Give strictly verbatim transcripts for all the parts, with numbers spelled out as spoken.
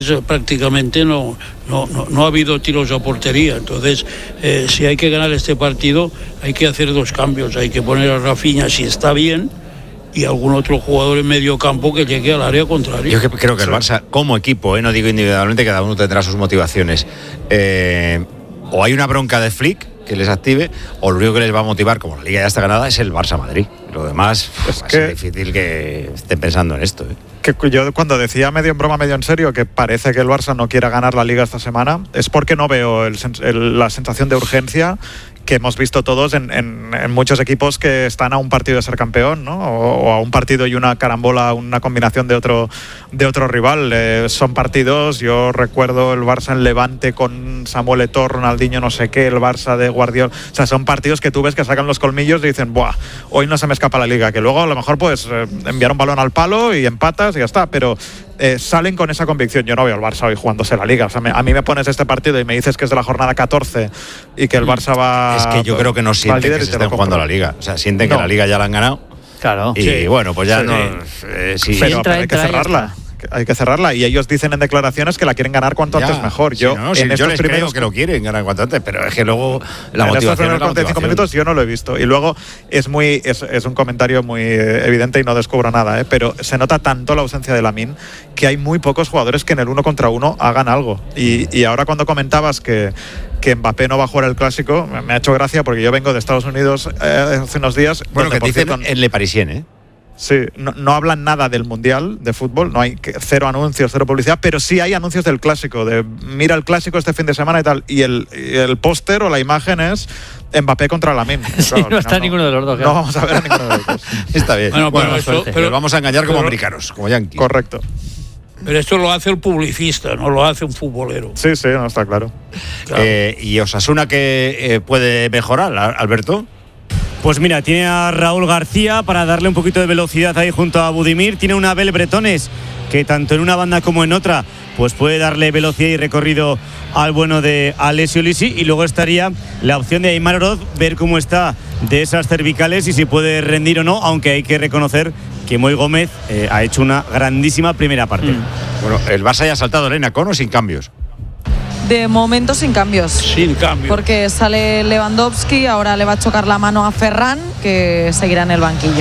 prácticamente no, no, no, no ha habido tiros a portería. Entonces, eh, si hay que ganar este partido, hay que hacer dos cambios. Hay que poner a Rafinha si está bien y algún otro jugador en medio campo que llegue al área contraria. Yo creo que el Barça, como equipo, eh, no digo individualmente, cada uno tendrá sus motivaciones. Eh, o hay una bronca de Flick que les active, o lo único que les va a motivar, como la Liga ya está ganada, es el Barça-Madrid. Lo demás es que es difícil que estén pensando en esto. ¿eh? Que yo cuando decía medio en broma, medio en serio, que parece que el Barça no quiera ganar la Liga esta semana, es porque no veo el, el, la sensación de urgencia que hemos visto todos en, en, en muchos equipos que están a un partido de ser campeón, ¿no? O, o a un partido y una carambola, una combinación de otro de otro rival. Eh, son partidos, yo recuerdo el Barça en Levante con Samuel Eto'o, Ronaldinho no sé qué, el Barça de Guardiola, o sea, son partidos que tú ves que sacan los colmillos y dicen, buah, hoy no se me escapa la Liga, que luego a lo mejor pues eh, enviar un balón al palo y empatas y ya está, pero Eh, salen con esa convicción. Yo no veo al Barça hoy jugándose la Liga. O sea, me, a mí me pones este partido y me dices que es de la jornada catorce y que el Barça va... Es que yo creo que no sienten que se estén jugando la Liga. O sea, sienten no. que la Liga ya la han ganado. Claro. Y sí. bueno, pues ya sí. no... Eh, sí. Pero, entra, pero hay que entra, cerrarla. Hay que cerrarla. Y ellos dicen en declaraciones que la quieren ganar cuanto ya, antes mejor. Yo, sí, no, no, sí, en yo estos les primeros creo que lo quieren ganar cuanto antes, pero es que luego la en motivación estos primeros es la cuarenta y cinco motivación. minutos yo no lo he visto. Y luego es muy es, es un comentario muy evidente y no descubro nada, ¿eh? Pero se nota tanto la ausencia de Lamine que hay muy pocos jugadores que en el uno contra uno hagan algo. Y, y ahora cuando comentabas que que Mbappé no va a jugar el Clásico, me ha hecho gracia porque yo vengo de Estados Unidos eh, hace unos días. Bueno, que dicen cierto, en Le Parisien, ¿eh? Sí, no, no hablan nada del Mundial de fútbol, no hay que, cero anuncios, cero publicidad, pero sí hay anuncios del Clásico, de mira el Clásico este fin de semana y tal, y el, y el póster o la imagen es Mbappé contra Lamine. Sí, claro, no está no, ninguno de los dos. No vamos a ver a ninguno de los dos. Está bien. Bueno, bueno, pero eso, pero vamos a engañar como pero, americanos, como yanquis. Correcto. Pero esto lo hace el publicista, no lo hace un futbolero. Sí, sí, no está claro. claro. Eh, ¿Y Osasuna qué eh, puede mejorar, Alberto? Pues mira, tiene a Raúl García para darle un poquito de velocidad ahí junto a Budimir. Tiene una Abel Bretones que tanto en una banda como en otra pues puede darle velocidad y recorrido al bueno de Alessio Lisi. Y luego estaría la opción de Aimar Oroz, ver cómo está de esas cervicales y si puede rendir o no, aunque hay que reconocer que Moy Gómez eh, ha hecho una grandísima primera parte. Mm. Bueno, el Barça ya ha saltado, Elena, ¿con o sin cambios? De momento sin cambios. Sin cambios. Porque sale Lewandowski, ahora le va a chocar la mano a Ferran, que seguirá en el banquillo.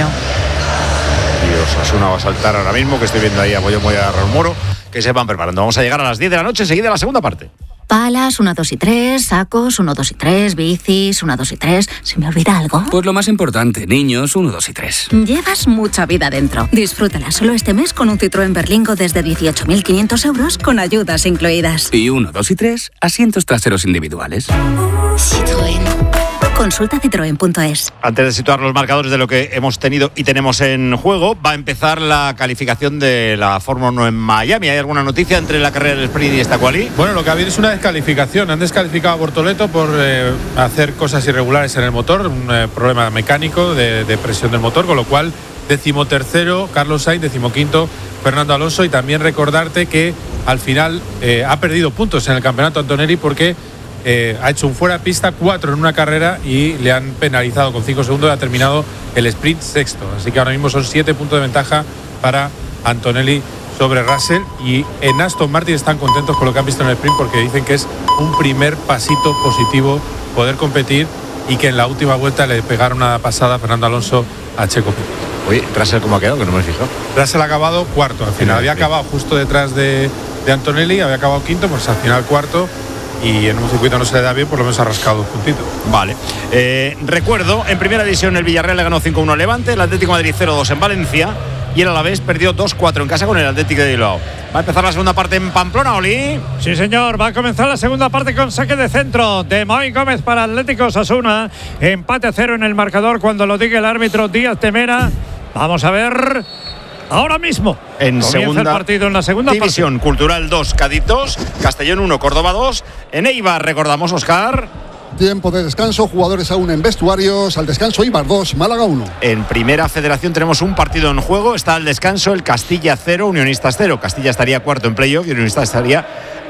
Y Osasuna va a saltar ahora mismo, que estoy viendo ahí a Boyo Moya y a Raúl Moro, que se van preparando. Vamos a llegar a las diez de la noche, enseguida la segunda parte. Palas, uno, dos y tres, sacos, uno, dos y tres, bicis, uno, dos y tres. ¿Se me olvida algo? Pues lo más importante, niños, uno, dos y tres. Llevas mucha vida dentro. Disfrútala solo este mes con un Citroën Berlingo desde dieciocho mil quinientos euros con ayudas incluidas. Y uno, dos y tres, asientos traseros individuales. Citroën. Consulta citroen punto es. Antes de situar los marcadores de lo que hemos tenido y tenemos en juego, va a empezar la calificación de la Fórmula uno en Miami. ¿Hay alguna noticia entre la carrera del sprint y esta quali? Bueno, lo que ha habido es una descalificación. Han descalificado a Bortoleto por eh, hacer cosas irregulares en el motor, un eh, problema mecánico de, de presión del motor, con lo cual decimotercero Carlos Sainz, decimoquinto Fernando Alonso. Y también recordarte que al final eh, ha perdido puntos en el campeonato Antonelli porque Eh, ha hecho un fuera pista cuatro en una carrera y le han penalizado con cinco segundos y ha terminado el sprint sexto. Así que ahora mismo son siete puntos de ventaja para Antonelli sobre Russell. Y en Aston Martin están contentos con lo que han visto en el sprint porque dicen que es un primer pasito positivo poder competir y que en la última vuelta le pegaron una pasada a Fernando Alonso a Checo Pérez. Oye, ¿Russell cómo ha quedado? Que no me he fijado. Russell ha acabado cuarto al final. Había acabado justo detrás de, de Antonelli, había acabado quinto, pues al final cuarto. Y en un circuito no se le da bien, por lo menos ha rascado un puntito. Vale. Eh, recuerdo, en primera división el Villarreal le ganó cinco uno al Levante, el Atlético de Madrid cero dos en Valencia y el Alavés perdió dos cuatro en casa con el Atlético de Bilbao. Va a empezar la segunda parte en Pamplona, Oli. Sí, señor, va a comenzar la segunda parte con saque de centro de Moy Gómez para Atlético Osasuna. Empate a cero en el marcador cuando lo diga el árbitro Díaz Temera. Vamos a ver... Ahora mismo en comienza segunda el partido en la segunda división parte. Cultural dos, Cádiz dos, Castellón uno, Córdoba dos. En Eibar, recordamos, Óscar. Tiempo de descanso, jugadores aún en vestuarios. Al descanso Eibar dos, Málaga uno. En Primera Federación tenemos un partido en juego. Está al descanso el Castilla cero, Unionistas cero. Castilla estaría cuarto en playoff y Unionistas estaría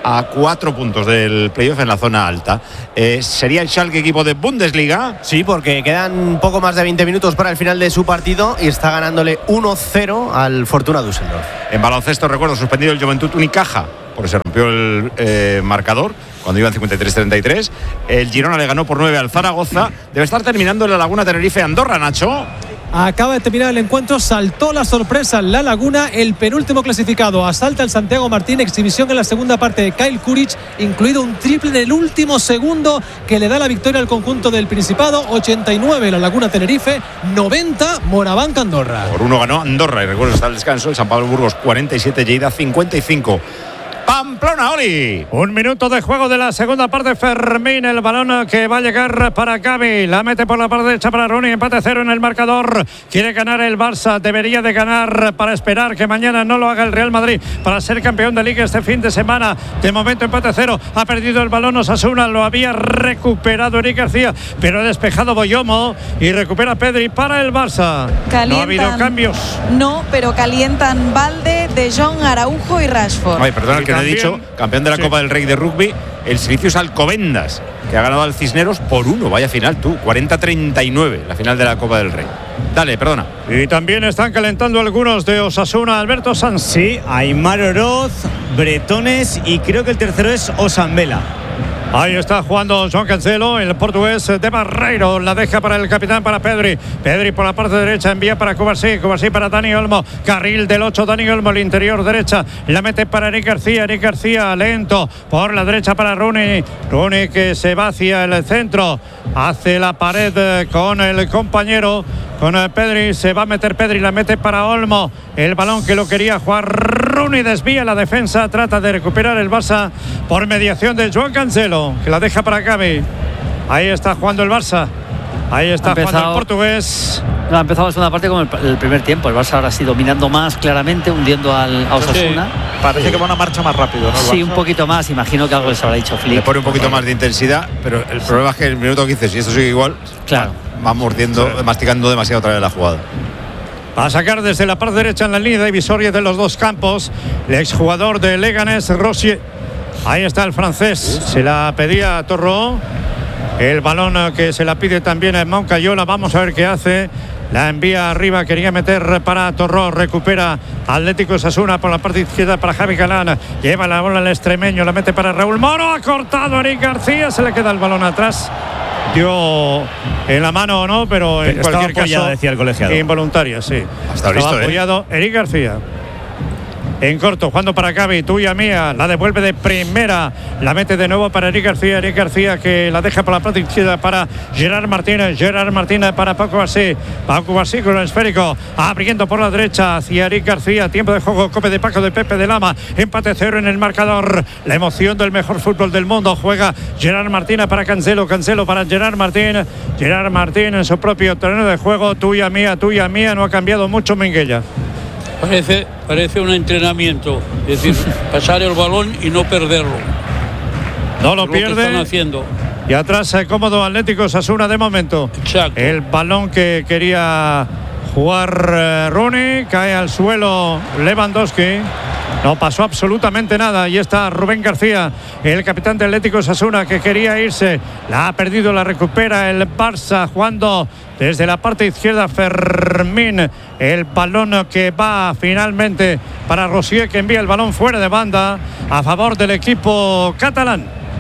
a cuatro puntos del playoff en la zona alta. Eh, ¿Sería el Schalke equipo de Bundesliga? Sí, porque quedan poco más de veinte minutos para el final de su partido y está ganándole uno cero al Fortuna Düsseldorf. En baloncesto, recuerdo, suspendido el Juventud Unicaja, porque se rompió el eh, marcador cuando iban cincuenta y tres treinta y tres. El Girona le ganó por nueve al Zaragoza. Debe estar terminando en la Laguna Tenerife Andorra, Nacho. Acaba de terminar el encuentro, saltó la sorpresa en la Laguna, el penúltimo clasificado asalta el Santiago Martín, exhibición en la segunda parte de Kyle Kuric, incluido un triple en el último segundo que le da la victoria al conjunto del Principado. Ochenta y nueve la Laguna Tenerife, noventa Morabanca Andorra. Por uno ganó Andorra y recuerdo está el descanso, el San Pablo Burgos cuarenta y siete, Lleida cincuenta y cinco. Pamplona, Oli. Un minuto de juego de la segunda parte. Fermín, el balón que va a llegar para Gavi. La mete por la parte derecha para Rooney. Empate cero en el marcador. Quiere ganar el Barça. Debería de ganar para esperar que mañana no lo haga el Real Madrid para ser campeón de Liga este fin de semana. De momento empate cero. Ha perdido el balón Osasuna. Lo había recuperado Eric García, pero ha despejado Boyomo y recupera Pedri para el Barça. Calientan, no ha habido cambios. No, pero calientan Valde, De Jong, Araujo y Rashford. Ay, perdona, que no he dicho, campeón de la sí. Copa del Rey de rugby, el Siricius Alcobendas, que ha ganado al Cisneros por uno. Vaya final, tú, cuarenta treinta y nueve, la final de la Copa del Rey. Dale, perdona. Y también están calentando algunos de Osasuna, Alberto Sanz. Sí, Aimar Oroz, Bretones y creo que el tercero es Osambela. Ahí está jugando João Cancelo, el portugués de Barreiro. La deja para el capitán, para Pedri. Pedri por la parte derecha, envía para Kovacic. Kovacic para Dani Olmo. Carril del ocho, Dani Olmo, el interior derecha. La mete para Eric García. Eric García lento por la derecha para Rooney. Rooney que se va hacia el centro. Hace la pared con el compañero. Con Pedri, se va a meter Pedri, la mete para Olmo. El balón que lo quería jugar Rooney, desvía la defensa, trata de recuperar el Barça por mediación de João Cancelo, que la deja para Gavi. Ahí está jugando el Barça. Ahí está empezado, jugando el portugués. No, ha empezado la segunda parte como el, el primer tiempo. El Barça ahora sí dominando más claramente, hundiendo al, a Osasuna. Sí, parece que va una marcha más rápido, ¿no? Sí, un poquito más. Imagino que algo les habrá dicho Flick. Le pone un poquito más de intensidad, pero el problema es que el minuto quince, si esto sigue igual, claro, va mordiendo, sí. masticando demasiado otra vez la jugada. Va a sacar desde la parte derecha en la línea divisoria de los dos campos el exjugador de Leganés, Rosier. Ahí está el francés. Se la pedía a Torró. El balón que se la pide también a Moncayola. Vamos a ver qué hace. La envía arriba, quería meter para Torró, recupera Atlético Osasuna por la parte izquierda para Javi Galán, lleva la bola al extremeño, la mete para Raúl Moro, ha cortado Eric García, se le queda el balón atrás, dio en la mano o no, pero, pero en cualquier apoyado, caso decía el colegiado. Involuntaria, sí. Hasta Estaba listo, apoyado ¿eh? Eric García. En corto, jugando para Gavi, tuya mía, la devuelve de primera, la mete de nuevo para Eric García, Eric García que la deja por la parte izquierda para Gerard Martínez, Gerard Martínez para Paco Basí, Paco Basí con el esférico, abriendo por la derecha hacia Eric García, tiempo de juego, cope de Paco de Pepe de Lama, empate cero en el marcador, la emoción del mejor fútbol del mundo, juega Gerard Martínez para Cancelo, Cancelo para Gerard Martínez, Gerard Martínez en su propio terreno de juego, tuya mía, tuya mía, no ha cambiado mucho Minguella. Parece, parece un entrenamiento, es decir, pasar el balón y no perderlo. No lo pierde. Lo que están haciendo. Y atrás eh, cómodo Atlético Osasuna de momento. Exacto. El balón que quería jugar eh, Rooney, cae al suelo Lewandowski. No pasó absolutamente nada. Y está Rubén García, el capitán de Atlético Osasuna, que quería irse. La ha perdido, la recupera el Barça, jugando desde la parte izquierda Fermín. El balón que va finalmente para Rosier, que envía el balón fuera de banda a favor del equipo catalán.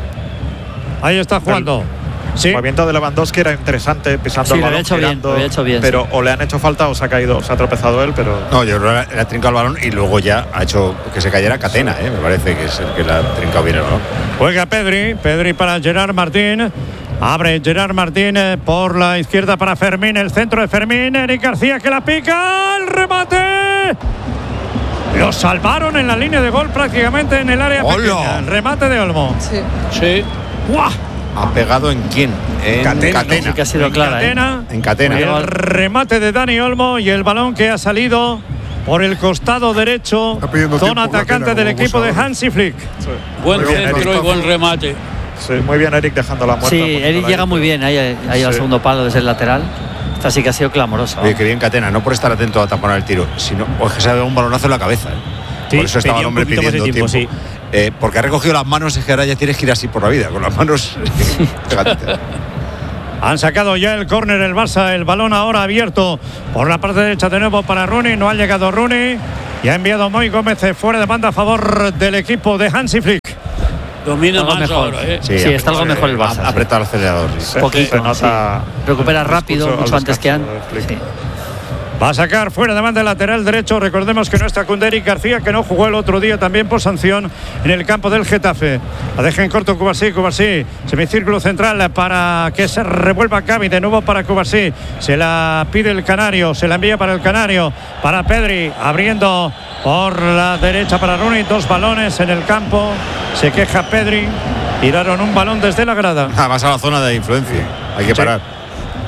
Ahí está jugando. Sí. El movimiento de Lewandowski era interesante, pisando sí, el balón, lo había hecho bien, lo había hecho bien, pero sí. o le han hecho falta o se ha caído, se ha tropezado él, pero no, yo creo que le ha trincado el balón y luego ya ha hecho que se cayera Catena, sí. eh, me parece que es el que le ha trincado bien el balón. Juega Pedri, Pedri para Gerard Martín. Abre Gerard Martín por la izquierda para Fermín, el centro de Fermín, Eric García que la pica, el remate. Lo salvaron en la línea de gol prácticamente en el área ¡Hola! pequeña. El remate de Olmo. Sí. Sí. ¡Guau! ¿Ha pegado en quién? En Catena. Catena. Sí que ha sido en clara, Catena. ¿eh? En Catena. El remate de Dani Olmo y el balón que ha salido por el costado derecho. Zona atacante del equipo de Hansi Flick. sí. Buen Muy bien, centro Eric. y buen remate. Sí, muy bien Eric dejando la muerta. Sí, Eric llega muy bien ahí, ahí sí. al segundo palo desde el lateral. Esta sí que ha sido clamorosa. Oye, que bien Catena, no por estar atento a taponar el tiro, sino o es que se ha dado un balonazo en la cabeza. ¿eh? Sí, por eso estaba el hombre pidiendo pidiendo tiempo. tiempo. Sí. Eh, porque ha recogido las manos, es que ahora ya tienes que ir así por la vida, con las manos pegaditas. Han sacado ya el córner el Barça, el balón ahora abierto por la parte derecha de nuevo para Rooney, no ha llegado Rooney y ha enviado Moi Gómez fuera de banda a favor del equipo de Hansi Flick. Domina algo más mejor. ahora, ¿eh? Sí, sí, está algo mejor el Barça. Aprieta el acelerador. Sí. Poquito, no, sí. Recupera rápido, mucho antes que antes. Sí. Va a sacar fuera de banda el lateral derecho. Recordemos que no está Kunderi García, que no jugó el otro día también por sanción en el campo del Getafe. La deja en corto Cubarsí, Cubarsí, semicírculo central para que se revuelva Gavi, de nuevo para Cubarsí. Se la pide el Canario, se la envía para el Canario, para Pedri, abriendo por la derecha para Rooney. Dos balones en el campo. Se queja Pedri. Tiraron un balón desde la grada. Además a la zona de influencia. Hay que parar. Sí.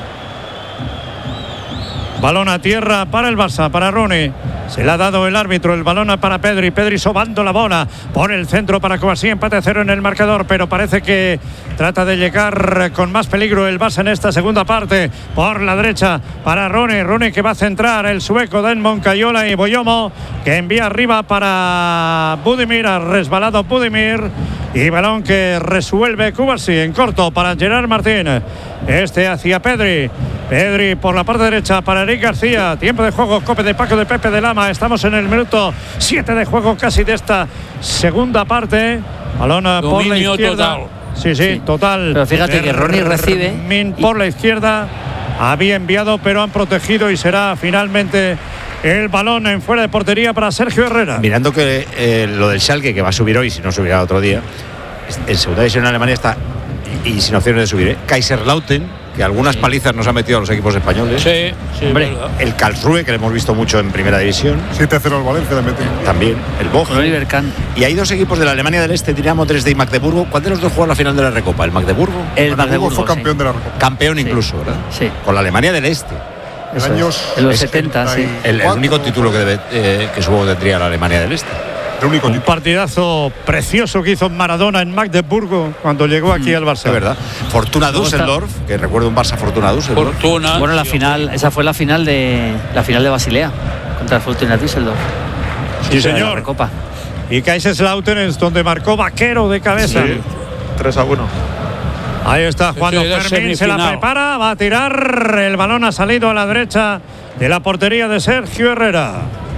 Balón a tierra para el Barça, para Rooney. Se le ha dado el árbitro, el balón para Pedri. Pedri sobando la bola por el centro para Cubarsí. Empate a cero en el marcador, pero parece que trata de llegar con más peligro el Barça en esta segunda parte. Por la derecha para Rooney. Rooney que va a centrar el sueco de Moncayola y Boyomo, que envía arriba para Budimir. Ha resbalado Budimir. Y balón que resuelve Cubarsí en corto para Gerard Martín. Este hacia Pedri. Pedri por la parte derecha para Eric García. Tiempo de juego, Cope de Paco de Pepe de Lama. Estamos en el minuto siete de juego casi de esta segunda parte. Balón por la izquierda. Total. Sí, sí, sí, total. Pero fíjate que Rooney recibe. Min por la izquierda. Había enviado, pero han protegido y será finalmente el balón en fuera de portería para Sergio Herrera. Mirando que eh, lo del Schalke, que va a subir hoy, si no subirá otro día, en segunda división en Alemania está y, y sin opciones de subir. ¿eh? Kaiserslautern, que algunas sí. palizas nos han metido a los equipos españoles. Sí, sí. Hombre, el Karlsruhe, que le hemos visto mucho en primera división. siete cero al Valencia de metido. También, el Bochum. Y hay dos equipos de la Alemania del Este, Dinamo Dresde y Magdeburgo. ¿Cuál de los dos jugó la final de la Recopa? ¿El Magdeburgo? El Magdeburgo fue campeón sí. de la Recopa. Campeón incluso, ¿verdad? Sí. Con la Alemania del Este. En años en los setenta, sí. El, el único título que, debe, eh, que supongo tendría la Alemania del Este. El único un título. partidazo precioso que hizo Maradona en Magdeburgo cuando llegó aquí mm, al Barça. Es verdad. Fortuna Düsseldorf, que recuerdo un Barça Fortuna Düsseldorf. Fortuna. Bueno, la final, esa fue la final de la final de Basilea contra el Fortuna Düsseldorf. Sí, señor. Recopa. Y Kaiserslautern es donde marcó Vaquero de cabeza. Sí. tres a uno. Ahí está jugando Fermín, se la prepara, va a tirar. El balón ha salido a la derecha de la portería de Sergio Herrera.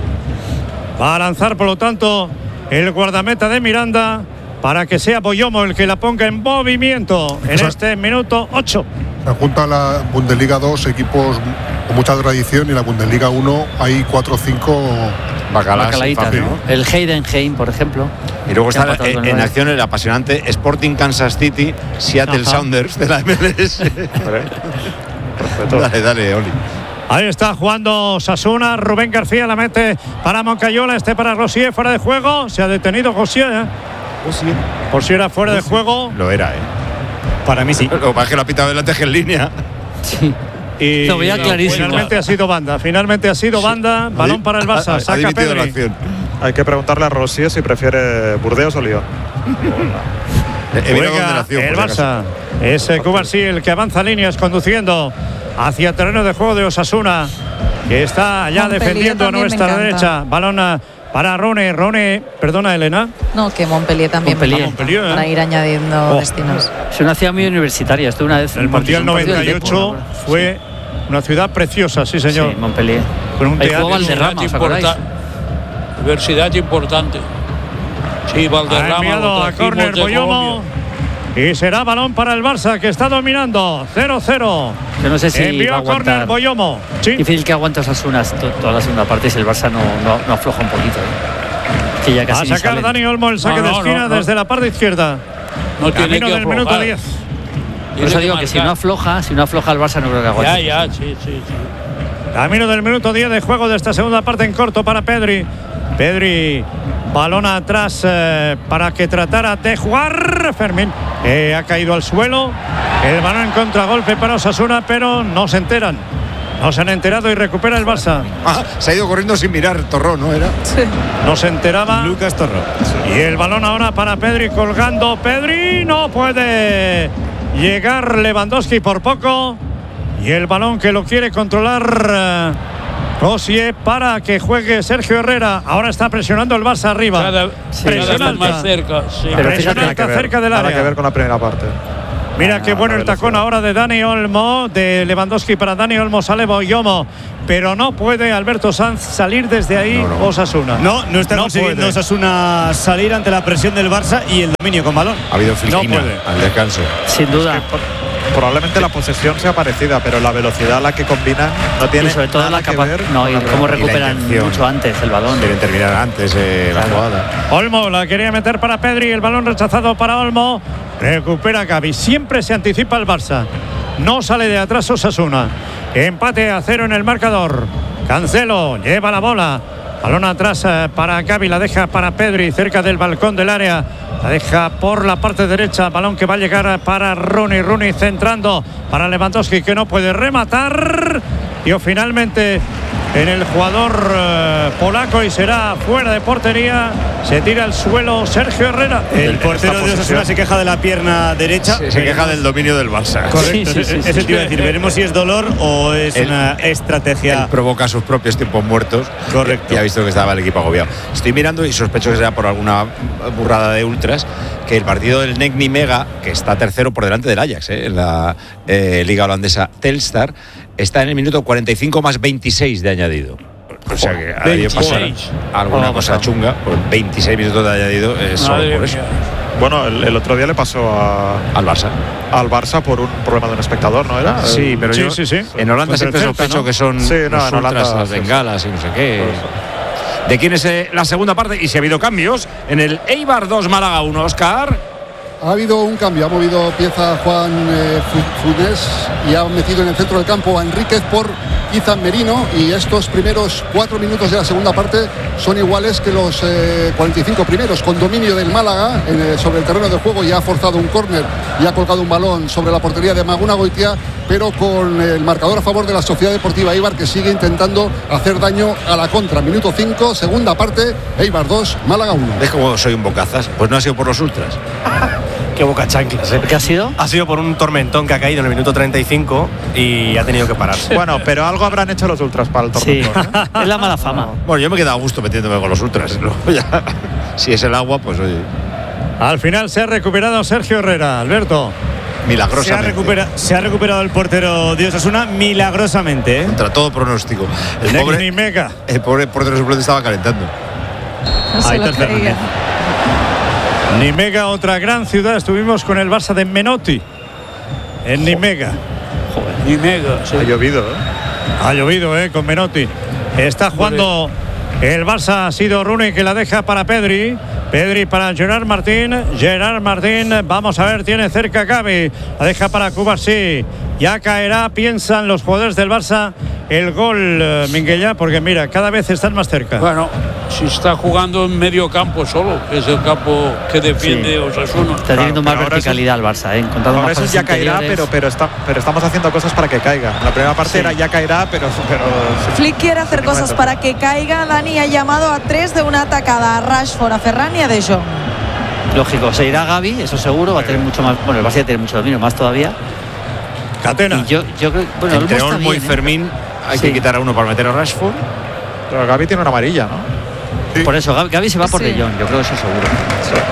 Va a lanzar, por lo tanto, el guardameta de Miranda para que sea Boyomo el que la ponga en movimiento en o sea, este minuto ocho. Se junta la Bundesliga dos equipos con mucha tradición y la Bundesliga uno hay cuatro o cinco bacalaitas, ¿no? El Heidenheim, por ejemplo. Y luego está en, en acción el apasionante Sporting Kansas City, Seattle Ajá. Sounders de la M L S. dale, dale, Oli. Ahí está jugando Osasuna. Rubén García la mete para Moncayola. Este para Rosier, fuera de juego. Se ha detenido Rosier. ¿eh? Rosier. Por si era fuera Rosier. de juego. Lo era, ¿eh? Para mí sí. Lo que pasa es que lo ha pitado delante en línea. Sí. Y lo veía clarísimo. Finalmente ha sido banda. Finalmente ha sido banda. Sí. Balón para el Barça. Ha, Saca ha Pedri. La acción. Hay que preguntarle a Rosier si prefiere Burdeos o Lyon. Juega el Barça. Es Cubarsí el que avanza líneas conduciendo hacia terreno de juego de Osasuna, que está ya Montpellier defendiendo a nuestra derecha. Balón para Rooney. Rooney, perdona, Elena. No, que Montpellier también. Montpellier. Montpellier, ¿eh? Para ir añadiendo oh. destinos. Es una ciudad muy universitaria. Estuve una vez. El Mundial noventa y ocho fue sí. una ciudad preciosa, sí, señor. Sí, Montpellier. Con un teatro. Valderrama, ¿os acordáis? Universidad importante. Sí, Valderrama. Ha enviado a córner Boyomo. Y será balón para el Barça, que está dominando. cero cero. Yo no sé si envió a córner Boyomo. Sí. Difícil que aguante Osasuna toda la segunda parte si el Barça no, no, no afloja un poquito. ¿eh? Que ya casi a sacar Dani Olmo el saque no, no, de esquina no, no. desde la parte izquierda. No tiene Camino que del minuto diez. Por eso digo que si no afloja, si no afloja el Barça no creo que aguante. Ya, ya, sí, sí, sí. Camino del minuto diez de juego de esta segunda parte en corto para Pedri. Pedri, balón atrás eh, para que tratara de jugar. Fermín eh, ha caído al suelo. El balón en contragolpe para Osasuna, pero no se enteran. No se han enterado y recupera el Barça. Ah, se ha ido corriendo sin mirar Torró, ¿no era? Sí. No se enteraba. Lucas Torró. Y el balón ahora para Pedri colgando. Pedri no puede llegar Lewandowski por poco. Y el balón que lo quiere controlar Rosier para que juegue Sergio Herrera. Ahora está presionando el Barça arriba. Cada, sí, presión cada alta. más cerca. Sí. Pero presión alta ver, cerca del nada área. que ver con la primera parte. Mira ah, qué bueno el tacón ahora de Dani Olmo, de Lewandowski para Dani Olmo, sale Boyomo, pero no puede Alberto Sanz salir desde ahí. No, no. Osasuna. No, no está No consiguiendo puede. Osasuna salir ante la presión del Barça y el dominio con balón. Ha habido fliquina No puede. al descanso. Sin duda. Es que por- probablemente la posesión sea parecida, pero la velocidad a la que combinan no tiene Y sobre todo nada la que capa- ver. No, y con la cómo realidad. recuperan intención. mucho antes el balón. Deben terminar antes eh, la jugada. Olmo la quería meter para Pedri, el balón rechazado para Olmo. Recupera Gavi. Siempre se anticipa el Barça. No sale de atrás Osasuna. Empate a cero en el marcador. Cancelo lleva la bola. Balón atrás eh, para Gavi, la deja para Pedri cerca del balcón del área. La deja por la parte derecha. Balón que va a llegar para Rooney. Rooney centrando para Lewandowski, que no puede rematar. Y finalmente en el jugador eh, polaco y será fuera de portería. Se tira al suelo Sergio Herrera. El portero de Osasuna se queja de la pierna derecha. Se, se queja del dominio del Barça. Correcto, Sí, sí, sí, ese sí. te iba a decir. Veremos si es dolor o es El- una estrategia. Él provoca sus propios tiempos muertos. Correcto. Y ha visto que estaba el equipo agobiado. Estoy mirando y sospecho que será por alguna burrada de ultras que el partido del N E C Nijmegen, que está tercero por delante del Ajax eh, en la eh, liga holandesa Telstar, está en el minuto cuarenta y cinco más veintiséis de añadido. O sea que ha debido pasar veintiséis. alguna Oh, cosa pasado. chunga. Pues veintiséis minutos de añadido es solo Madre por eso. mía. Bueno, el, el otro día le pasó a, Al Barça. al Barça por un problema de un espectador, ¿no era? Sí, pero Sí, yo sí, sí. en Holanda Contra siempre el Celta, sospecho ¿no? que son Sí, no, los en Holanda, ultras, las sí, sí. bengalas y no sé qué. Por eso. ¿De quién es eh, la segunda parte? Y si ha habido cambios en el Eibar dos Málaga uno, Óscar. Ha habido un cambio, ha movido pieza Juan eh, Fu- Funes y ha metido en el centro del campo a Enríquez por Izan Merino, y estos primeros cuatro minutos de la segunda parte son iguales que los eh, cuarenta y cinco primeros, con dominio del Málaga en, eh, sobre el terreno de juego. Ya ha forzado un córner y ha colgado un balón sobre la portería de Maguna Goitia, pero con el marcador a favor de la Sociedad Deportiva Eibar, que sigue intentando hacer daño a la contra. Minuto cinco, segunda parte, Eibar dos, Málaga uno. ¿Ves cómo soy un bocazas? Pues no ha sido por los ultras. Qué boca chanclas, ¿eh? ¿Qué ha sido? Ha sido por un tormentón que ha caído en el minuto treinta y cinco y ha tenido que pararse. Bueno, pero algo habrán hecho los ultras para el Sí, torneo. es la mala fama. Bueno, yo me he quedado a gusto metiéndome con los ultras. Luego ya, si es el agua, pues oye, Al final se ha recuperado Sergio Herrera. Alberto. Se ha, milagrosamente. recupera- se ha recuperado el portero de Osasuna milagrosamente. ¿eh? Contra todo pronóstico. El N E C pobre, Nijmegen. el pobre portero suplente estaba calentando. No se Ahí lo está creía. Fernández. Nijmegen, otra gran ciudad. Estuvimos con el Barça de Menotti en Nijmegen. Ni mega. sí. Ha llovido, ¿eh? Ha llovido, eh, con Menotti. Está jugando el Barça. Ha sido Rooney que la deja para Pedri. Pedri para Gerard Martín. Gerard Martín, vamos a ver, tiene cerca a Gavi. La deja para Cubarsí. Ya caerá, piensan los jugadores del Barça, el gol, eh, Minguella, porque mira, cada vez están más cerca. Bueno, si está jugando en medio campo solo, que es el campo que defiende Osasuna. Está teniendo más pero ahora verticalidad el Barça, ¿eh? Encontrando Ahora más eso pases ya caerá, interiores. pero, pero, está, pero estamos haciendo cosas para que caiga. La primera parte Sí. era ya caerá, pero... pero Flick quiere hacer sin cosas ninguna para que caiga. Dani ha llamado a tres de una atacada, a Rashford, a Ferran y a De Jong. Lógico, se irá Gavi, eso seguro, va a tener mucho más. Bueno, el Barça ya tiene mucho dominio, más todavía. Catena. Y yo, yo creo bueno, Olmo Entre está Olmo y bien, ¿eh? Fermín hay Sí. que quitar a uno para meter a Rashford. Pero Gavi tiene una amarilla, ¿no? Por eso, Gavi, Gavi se va por Sí. De Jong, yo creo que eso seguro.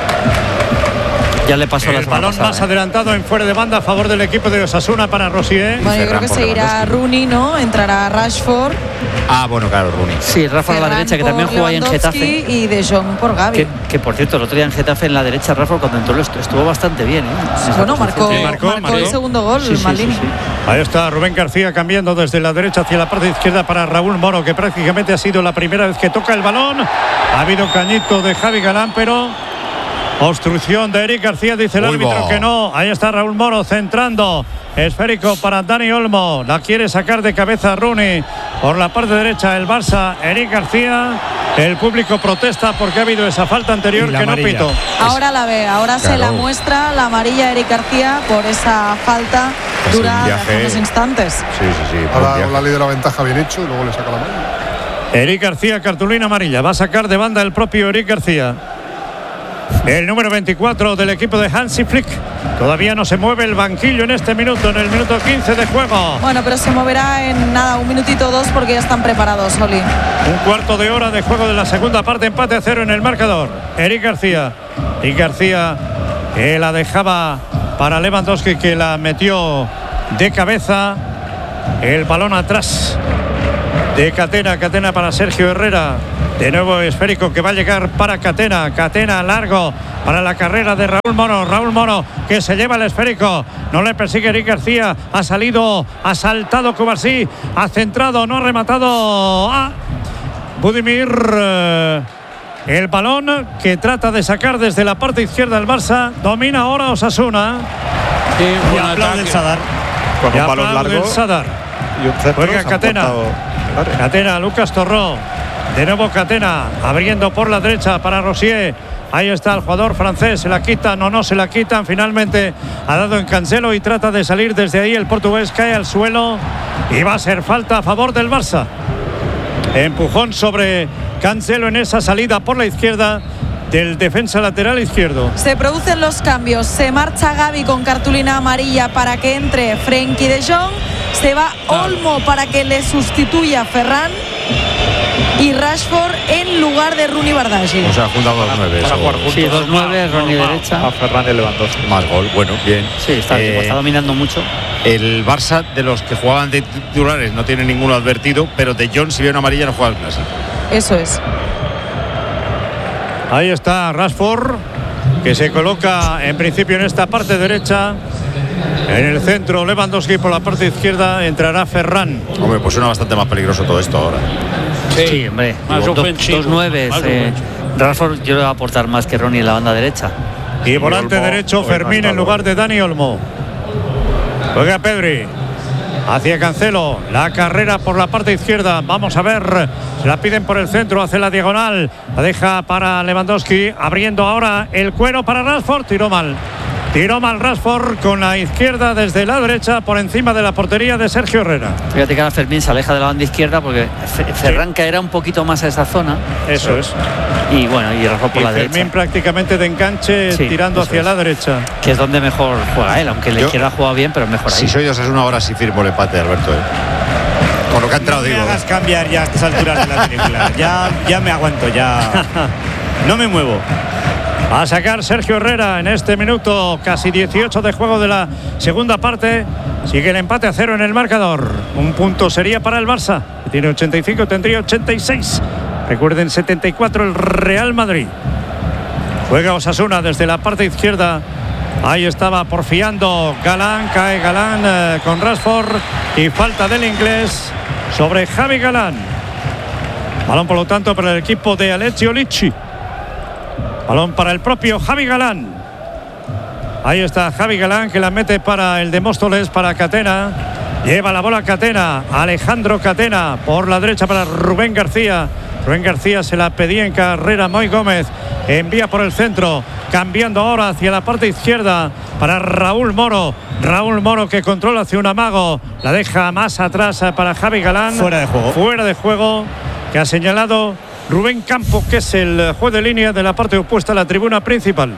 Ya le pasó la El semana balón pasada, más ¿eh? adelantado en fuera de banda a favor del equipo de Osasuna para Rosier. Bueno, yo creo que por seguirá Lewandowski. Rooney, ¿no? Entrará Rashford. Ah, bueno, claro, Rooney. Sí, Rafa a la Ferran derecha, que por también jugó ahí en Lewandowski Getafe. Y De Jong por Gavi. Que, que, por cierto, el otro día en Getafe en la derecha, Rafa cuando entró lo estu- estuvo bastante bien, ¿eh? En esa Bueno, posición. marcó, Sí, marcó, marcó el marcó. segundo gol, Sí, sí, sí, Maldini. sí. Ahí está Rubén García cambiando desde la derecha hacia la parte izquierda para Raúl Moro, que prácticamente ha sido la primera vez que toca el balón. Ha habido cañito de Javi Galán, pero obstrucción de Eric García, dice el Uy, árbitro va. que no. Ahí está Raúl Moro centrando. Esférico para Dani Olmo. La quiere sacar de cabeza Rooney. Por la parte derecha el Barça, Eric García. El público protesta porque ha habido esa falta anterior Y la que no amarilla. pitó. Ahora la ve, ahora se Claro. la muestra la amarilla a Eric García por esa falta Es un dura de viaje. hace unos instantes. Sí, sí, sí. Ahora buen la viaje. ley de la ventaja bien hecho y luego le saca la mano. Eric García, cartulina amarilla. Va a sacar de banda el propio Eric García. el número veinticuatro del equipo de Hansi Flick. Todavía no se mueve el banquillo en este minuto, en el minuto quince de juego. Bueno, pero se moverá en nada, un minutito o dos, porque ya están preparados, Oli. Un cuarto de hora de juego de la segunda parte, empate a cero en el marcador. Eric García. Eric García que la dejaba para Lewandowski, que la metió de cabeza. El balón atrás de Catena. Catena para Sergio Herrera. De nuevo esférico que va a llegar para Catena. Catena largo para la carrera de Raúl Moro. Raúl Moro que se lleva el esférico. No le persigue Eric García. Ha salido, ha saltado Cubarsí. Ha centrado, no ha rematado a Budimir. El balón que trata de sacar desde la parte izquierda el Barça. Domina ahora Osasuna. Sí, y aplaude el Sadar. Con y un balón largo. El Sadar. Y un centro. Juega Catena. Catena, Lucas Torró. De nuevo Catena, abriendo por la derecha para Rosier. Ahí está el jugador francés, se la quitan o no se la quitan. Finalmente ha dado en Cancelo y trata de salir desde ahí. El portugués cae al suelo y va a ser falta a favor del Barça. Empujón sobre Cancelo en esa salida por la izquierda del defensa lateral izquierdo. Se producen los cambios. Se marcha Gavi con cartulina amarilla para que entre Frenkie de Jong. Se va Olmo para que le sustituya Ferran. Y Rashford en lugar de Rooney Bardghji. O sea, juntado dos nueve. Para jugar juntos. Sí, dos nueve, Rooney derecha. A Ferran y Lewandowski. Más gol, bueno, bien. Sí, está, eh, está dominando mucho. El Barça, de los que jugaban de titulares, no tiene ninguno advertido, pero de Jong, si ve una amarilla, no juega el clásico. Eso es. Ahí está Rashford, que se coloca en principio en esta parte derecha. En el centro, Lewandowski por la parte izquierda, entrará Ferran. Hombre, pues suena bastante más peligroso todo esto ahora. Sí, sí, hombre. Más Digo, ofensivo. Dos nueve. Eh, Rashford yo le voy a aportar más que Rooney en la banda derecha. Y volante Olmo, derecho, Fermín en lugar de Dani Olmo. Juega Pedri. Hacia Cancelo. La carrera por la parte izquierda. Vamos a ver. Se la piden por el centro. Hace la diagonal. La deja para Lewandowski. Abriendo ahora el cuero para Rashford. Tiró mal. Tiró mal Rashford con la izquierda desde la derecha por encima de la portería de Sergio Herrera. Fíjate que ahora Fermín se aleja de la banda izquierda porque Ferran sí. caerá un poquito más a esa zona. Eso es. Y bueno, y Rashford por y la Fermín derecha. prácticamente de enganche, sí, tirando hacia es. la derecha. Que es donde mejor juega él, aunque la Yo, izquierda juega bien, pero es mejor ahí. Si soy Osasuna ahora sí firmo el empate, Alberto. ¿eh? Con lo que ha entrado, no digo. No me hagas cambiar ya a estas alturas de la película. ya, ya me aguanto, ya. No me muevo. Va a sacar Sergio Herrera en este minuto, casi dieciocho de juego de la segunda parte. Sigue el empate a cero en el marcador. Un punto sería para el Barça, que tiene ochenta y cinco, tendría ochenta y seis. Recuerden, setenta y cuatro el Real Madrid. Juega Osasuna desde la parte izquierda. Ahí estaba porfiando Galán, cae Galán eh, con Rashford y falta del inglés sobre Javi Galán. Balón, por lo tanto, para el equipo de Alessio Licci. Balón para el propio Javi Galán. Ahí está Javi Galán, que la mete para el de Móstoles, para Catena. Lleva la bola Catena, Alejandro Catena por la derecha para Rubén García. Rubén García se la pedía en carrera Moi Gómez. Envía por el centro, cambiando ahora hacia la parte izquierda para Raúl Moro. Raúl Moro que controla hacia un amago. La deja más atrás para Javi Galán. Fuera de juego. Fuera de juego, que ha señalado Rubén Campo, que es el juez de línea de la parte opuesta a la tribuna principal.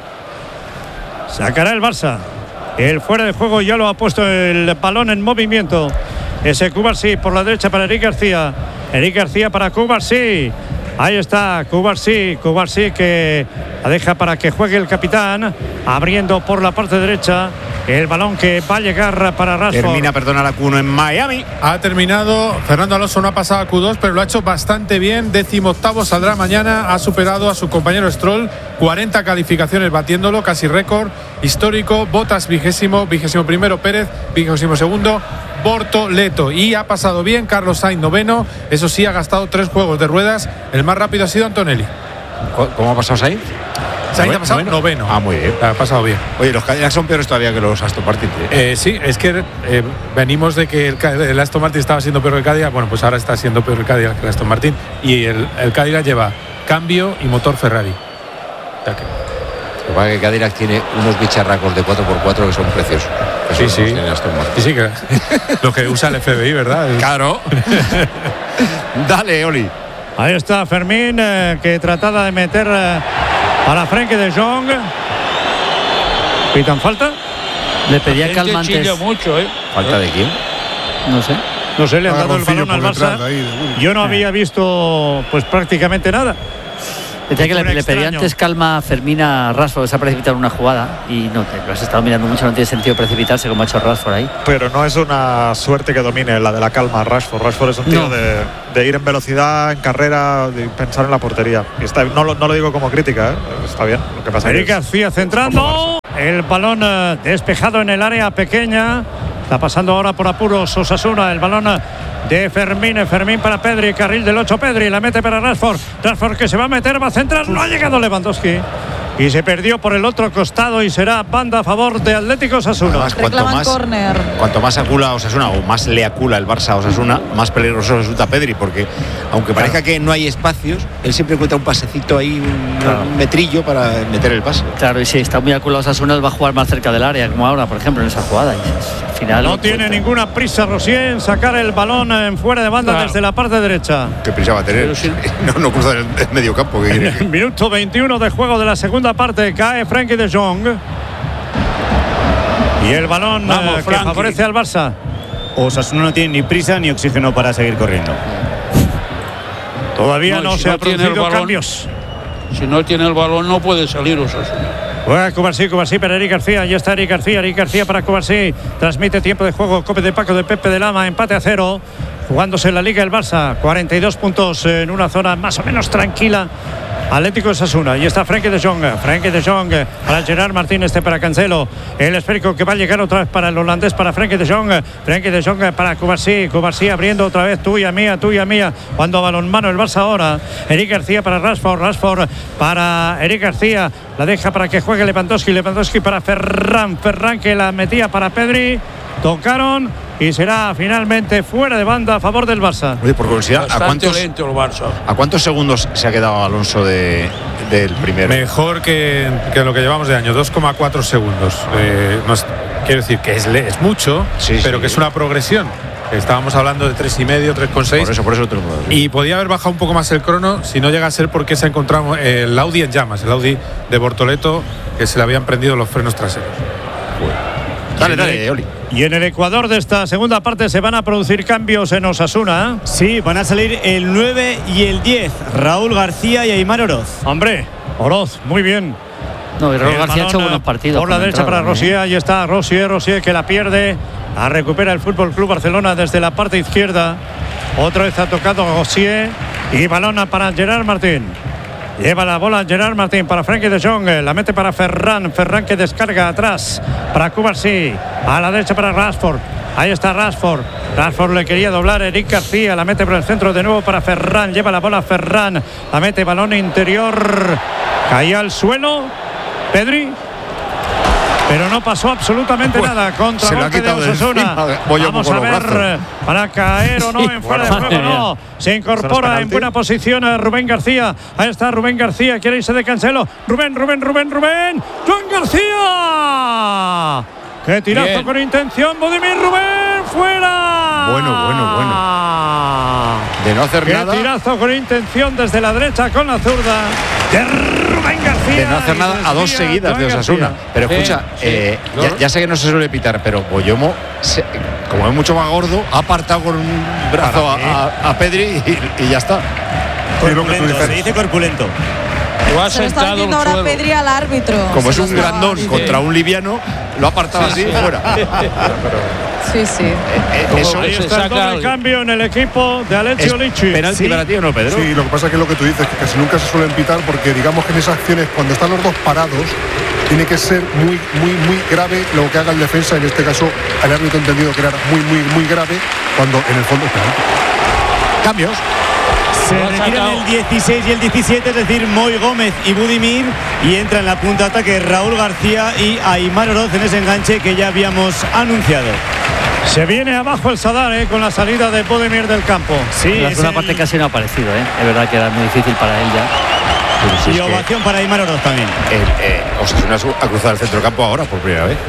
Sacará el Barça. El fuera de juego ya lo ha puesto el balón en movimiento. Ese Cubarsí por la derecha para Eric García. Eric García para Cubarsí. Ahí está Cubarsí. Cubarsí que la deja para que juegue el capitán. Abriendo por la parte derecha. El balón que va a llegar para Rashford. Termina, perdona, la Q uno en Miami. Ha terminado. Fernando Alonso no ha pasado a Q dos, pero lo ha hecho bastante bien. Décimo octavo saldrá mañana. Ha superado a su compañero Stroll. cuarenta calificaciones batiéndolo, casi récord histórico. Bottas vigésimo, vigésimo primero Pérez, vigésimo segundo Bortoleto. Y ha pasado bien Carlos Sainz noveno. Eso sí, ha gastado tres juegos de ruedas. El más rápido ha sido Antonelli. ¿Cómo ha pasado Sainz? Sainz ha pasado noveno. noveno. Ah, muy bien. Ha pasado bien. Oye, los Cadillacs son peores todavía que los Aston Martin. ¿eh? Eh, sí, es que eh, venimos de que el, el Aston Martin estaba siendo peor que el Cadillac. Bueno, pues ahora está siendo peor el Cadillac que el Aston Martin. Y el, el Cadillac lleva cambio y motor Ferrari. O sea que... Lo que pasa es que Cadillac tiene unos bicharracos de cuatro por cuatro que son preciosos. Sí, sí. Sí, sí, que lo que usa el F B I, ¿verdad? Claro. Dale, Oli. Ahí está Fermín, eh, que trataba de meter eh, para Frenkie de Jong. ¿Pitan falta? Le pedía calma antes. mucho, ¿eh? ¿Falta de quién? No sé. No sé, le han Ah, dado el Roncillo balón al por Barça. detrás, ahí, de uno. Yo no había visto pues prácticamente nada. Decía que le, Un le pedía extraño. antes calma a Fermín a Rashford, se ha precipitado en una jugada y no te lo has estado mirando mucho, no tiene sentido precipitarse como ha hecho Rashford ahí. Pero no es una suerte que domine la de la calma Rashford. Rashford es un tío No. de, de ir en velocidad, en carrera, de pensar en la portería. Y está, no, lo, no lo digo como crítica, ¿eh? Está bien. Lo que pasa Eric es García centrando. El balón eh, despejado en el área pequeña. Está pasando ahora por apuros Osasuna. El balón eh, de Fermín. Fermín para Pedri. Carril del ocho Pedri. La mete para Rashford. Rashford que se va a meter, va a centrar. No ha llegado Lewandowski. Y se perdió por el otro costado y será banda a favor de Atlético Osasuna. Además, cuanto Reclaman más, córner. cuanto más acula a Osasuna o más le acula el Barça a Osasuna, más peligroso resulta Pedri, porque aunque parezca que no hay espacios, él siempre encuentra un pasecito ahí, un, Claro. un metrillo para meter el pase. Claro, y si está muy aculado Osasuna, él va a jugar más cerca del área, como ahora, por ejemplo, en esa jugada. Y al final, No tiene ninguna prisa Rosier en sacar el balón en fuera de banda Claro. desde la parte derecha. ¿Qué prisa va a tener? Pero si- No, no cruza el, el medio campo. ¿Qué En quiere? el minuto veintiuno de juego de la segunda parte cae Frenkie de Jong. Y el balón Vamos, eh, que Frenkie. favorece al Barça. Osasuna no tiene ni prisa ni oxígeno para seguir corriendo. Todavía No, no, y si se no han tiene el producido balón, cambios. Si no tiene el balón no puede salir Osasuna. Juega Cubarsí, Cubarsí para Eric García. Ya está Eric García, Eric García para Cubarsí. Transmite tiempo de juego. Cope de Paco de Pepe de Lama. Empate a cero. Jugándose en la Liga el Barça. cuarenta y dos puntos en una zona más o menos tranquila. Atlético Osasuna. Y está Frenkie de Jong. Frenkie de Jong para Gerard Martín. Este para Cancelo. El esférico que va a llegar otra vez para el holandés. Para Frenkie de Jong. Frenkie de Jong para Cubarsí. Cubarsí abriendo otra vez. Tuya, mía, tuya, mía. Cuando balonmano el Barça ahora. Eric García para Rashford. Rashford para Eric García. La deja para que juegue Lewandowski. Lewandowski para Ferran. Ferran que la metía para Pedri. Tocaron y será finalmente fuera de banda a favor del Barça. Oye, por curiosidad, ¿a Bastante cuántos, lento el Barça. ¿a cuántos segundos se ha quedado Alonso de, del primero? Mejor que, que lo que llevamos de año, dos coma cuatro segundos. Eh, no es- quiero decir que es, le- es mucho, Sí, pero sí. que es una progresión. Estábamos hablando de tres y medio, tres coma seis. Por eso, por eso te lo puedo decir. Y podía haber bajado un poco más el crono si no llega a ser porque se ha encontrado el Audi en llamas, el Audi de Bortoleto, que se le habían prendido los frenos traseros. Dale, dale, Oli. Y en el Ecuador de esta segunda parte se van a producir cambios en Osasuna. Sí, van a salir el nueve y el diez. Raúl García y Aimar Oroz. Hombre, Oroz, muy bien. No, y Raúl El García ha balón, hecho buenos partidos. Por la cuando derecha para entraron, ¿eh? Rosier, ahí está Rosier, Rosier que la pierde. La recupera el Fútbol Club Barcelona desde la parte izquierda. Otra vez ha tocado Rosier y balón para Gerard Martín. Lleva la bola Gerard Martín para Frenkie de Jong. La mete para Ferran. Ferran que descarga atrás para Cubarsí. A la derecha para Rashford. Ahí está Rashford. Rashford le quería doblar Eric García. La mete por el centro de nuevo para Ferran. Lleva la bola Ferran. La mete balón interior. Caía al suelo. Pedri. Pero no pasó absolutamente Bueno, nada contra se lo ha golpe de quitado de Osasuna. encima, Boyo, Vamos con a los ver brazos. eh, para caer o no en fuera de Bueno, juego. madre No. Se ¿Eso no incorpora es en penalti? buena posición a Rubén García. Ahí está Rubén García. Quiere irse de Cancelo. Rubén, Rubén, Rubén, Rubén. ¡Juan García! ¡Qué tirazo Bien. con intención! ¡Budimir Rubén! ¡Fuera! Bueno, bueno, bueno. De no hacer ¡Qué nada. tirazo con intención desde la derecha con la zurda! De Rubén García. De no hacer Y nada a dos desvía seguidas de Rubén Osasuna. García. Pero Sí, escucha, sí. eh, No, ya, no. ya sé que no se suele pitar, pero Boyomo, se- como es mucho más gordo, ha apartado con un brazo a, a- a Pedri y, y ya está. Sí, lo que tú Corpulento, dices. se dice corpulento. Lo ha Se lo está sentado diciendo al ahora suelo. Pedri al árbitro. Como es Se un lo estaba grandón diciendo. contra un liviano, lo ha apartado así y fuera. Sí, sí. Eh, Como Eso Ahí se está el saca doble al- cambio en el equipo de es Alessio Lichi. penalti Sí. para ti o no, Pedro. Sí, lo que pasa es que lo que tú dices, que casi nunca se suelen pitar, porque digamos que en esas acciones, cuando están los dos parados, tiene que ser muy, muy, muy grave lo que haga el defensa. En este caso, el árbitro ha entendido que era muy, muy, muy grave, cuando en el fondo es penalti. Cambios. Se Lo ha retiran sacado. el dieciséis y el diecisiete, es decir, Moy Gómez y Budimir. Y entra en la punta de ataque Raúl García y Aimar Oroz en ese enganche que ya habíamos anunciado. Se viene abajo el Sadar eh, con la salida de Budimir del campo. Sí, En la es segunda el- parte casi no ha aparecido, ¿eh? Es verdad que era muy difícil para él ya. Pero si Y es que ovación para Aimar Oroz también. el, eh, Osasuna ha cruzado el centrocampo ahora por primera vez.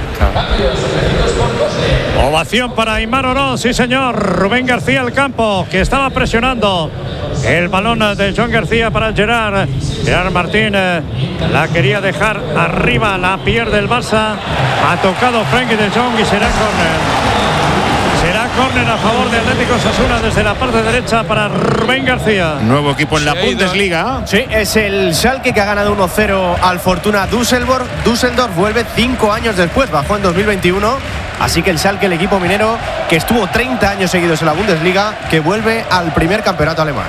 Ovación para Aimar Oroz, sí señor. Rubén García al campo, que estaba presionando. El balón de Joan García para Gerard. Gerard Martín eh, la quería dejar arriba, la pierde el Barça. Ha tocado Frenkie de Jong y será córner. Será córner a favor de Atlético Osasuna desde la parte derecha para Rubén García. Nuevo equipo en la Bundesliga. Sí, es el Schalke que ha ganado uno cero al Fortuna Düsseldorf. Düsseldorf vuelve cinco años después, bajó en dos mil veintiuno. Así que el Schalke, el equipo minero que estuvo treinta años seguidos en la Bundesliga, que vuelve al primer campeonato alemán.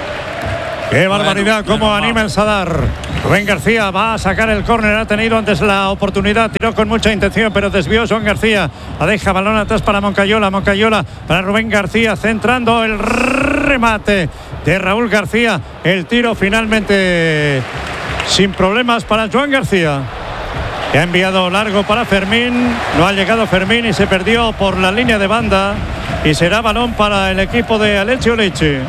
Qué barbaridad, cómo anima el Sadar. Rubén García va a sacar el córner, ha tenido antes la oportunidad, tiró con mucha intención, pero desvió Joan García. La deja balón atrás para Moncayola, Moncayola para Rubén García, centrando el remate de Raúl García. El tiro finalmente sin problemas para Joan García, que ha enviado largo para Fermín. No ha llegado Fermín y se perdió por la línea de banda. Y será balón para el equipo de Alessio Lecce.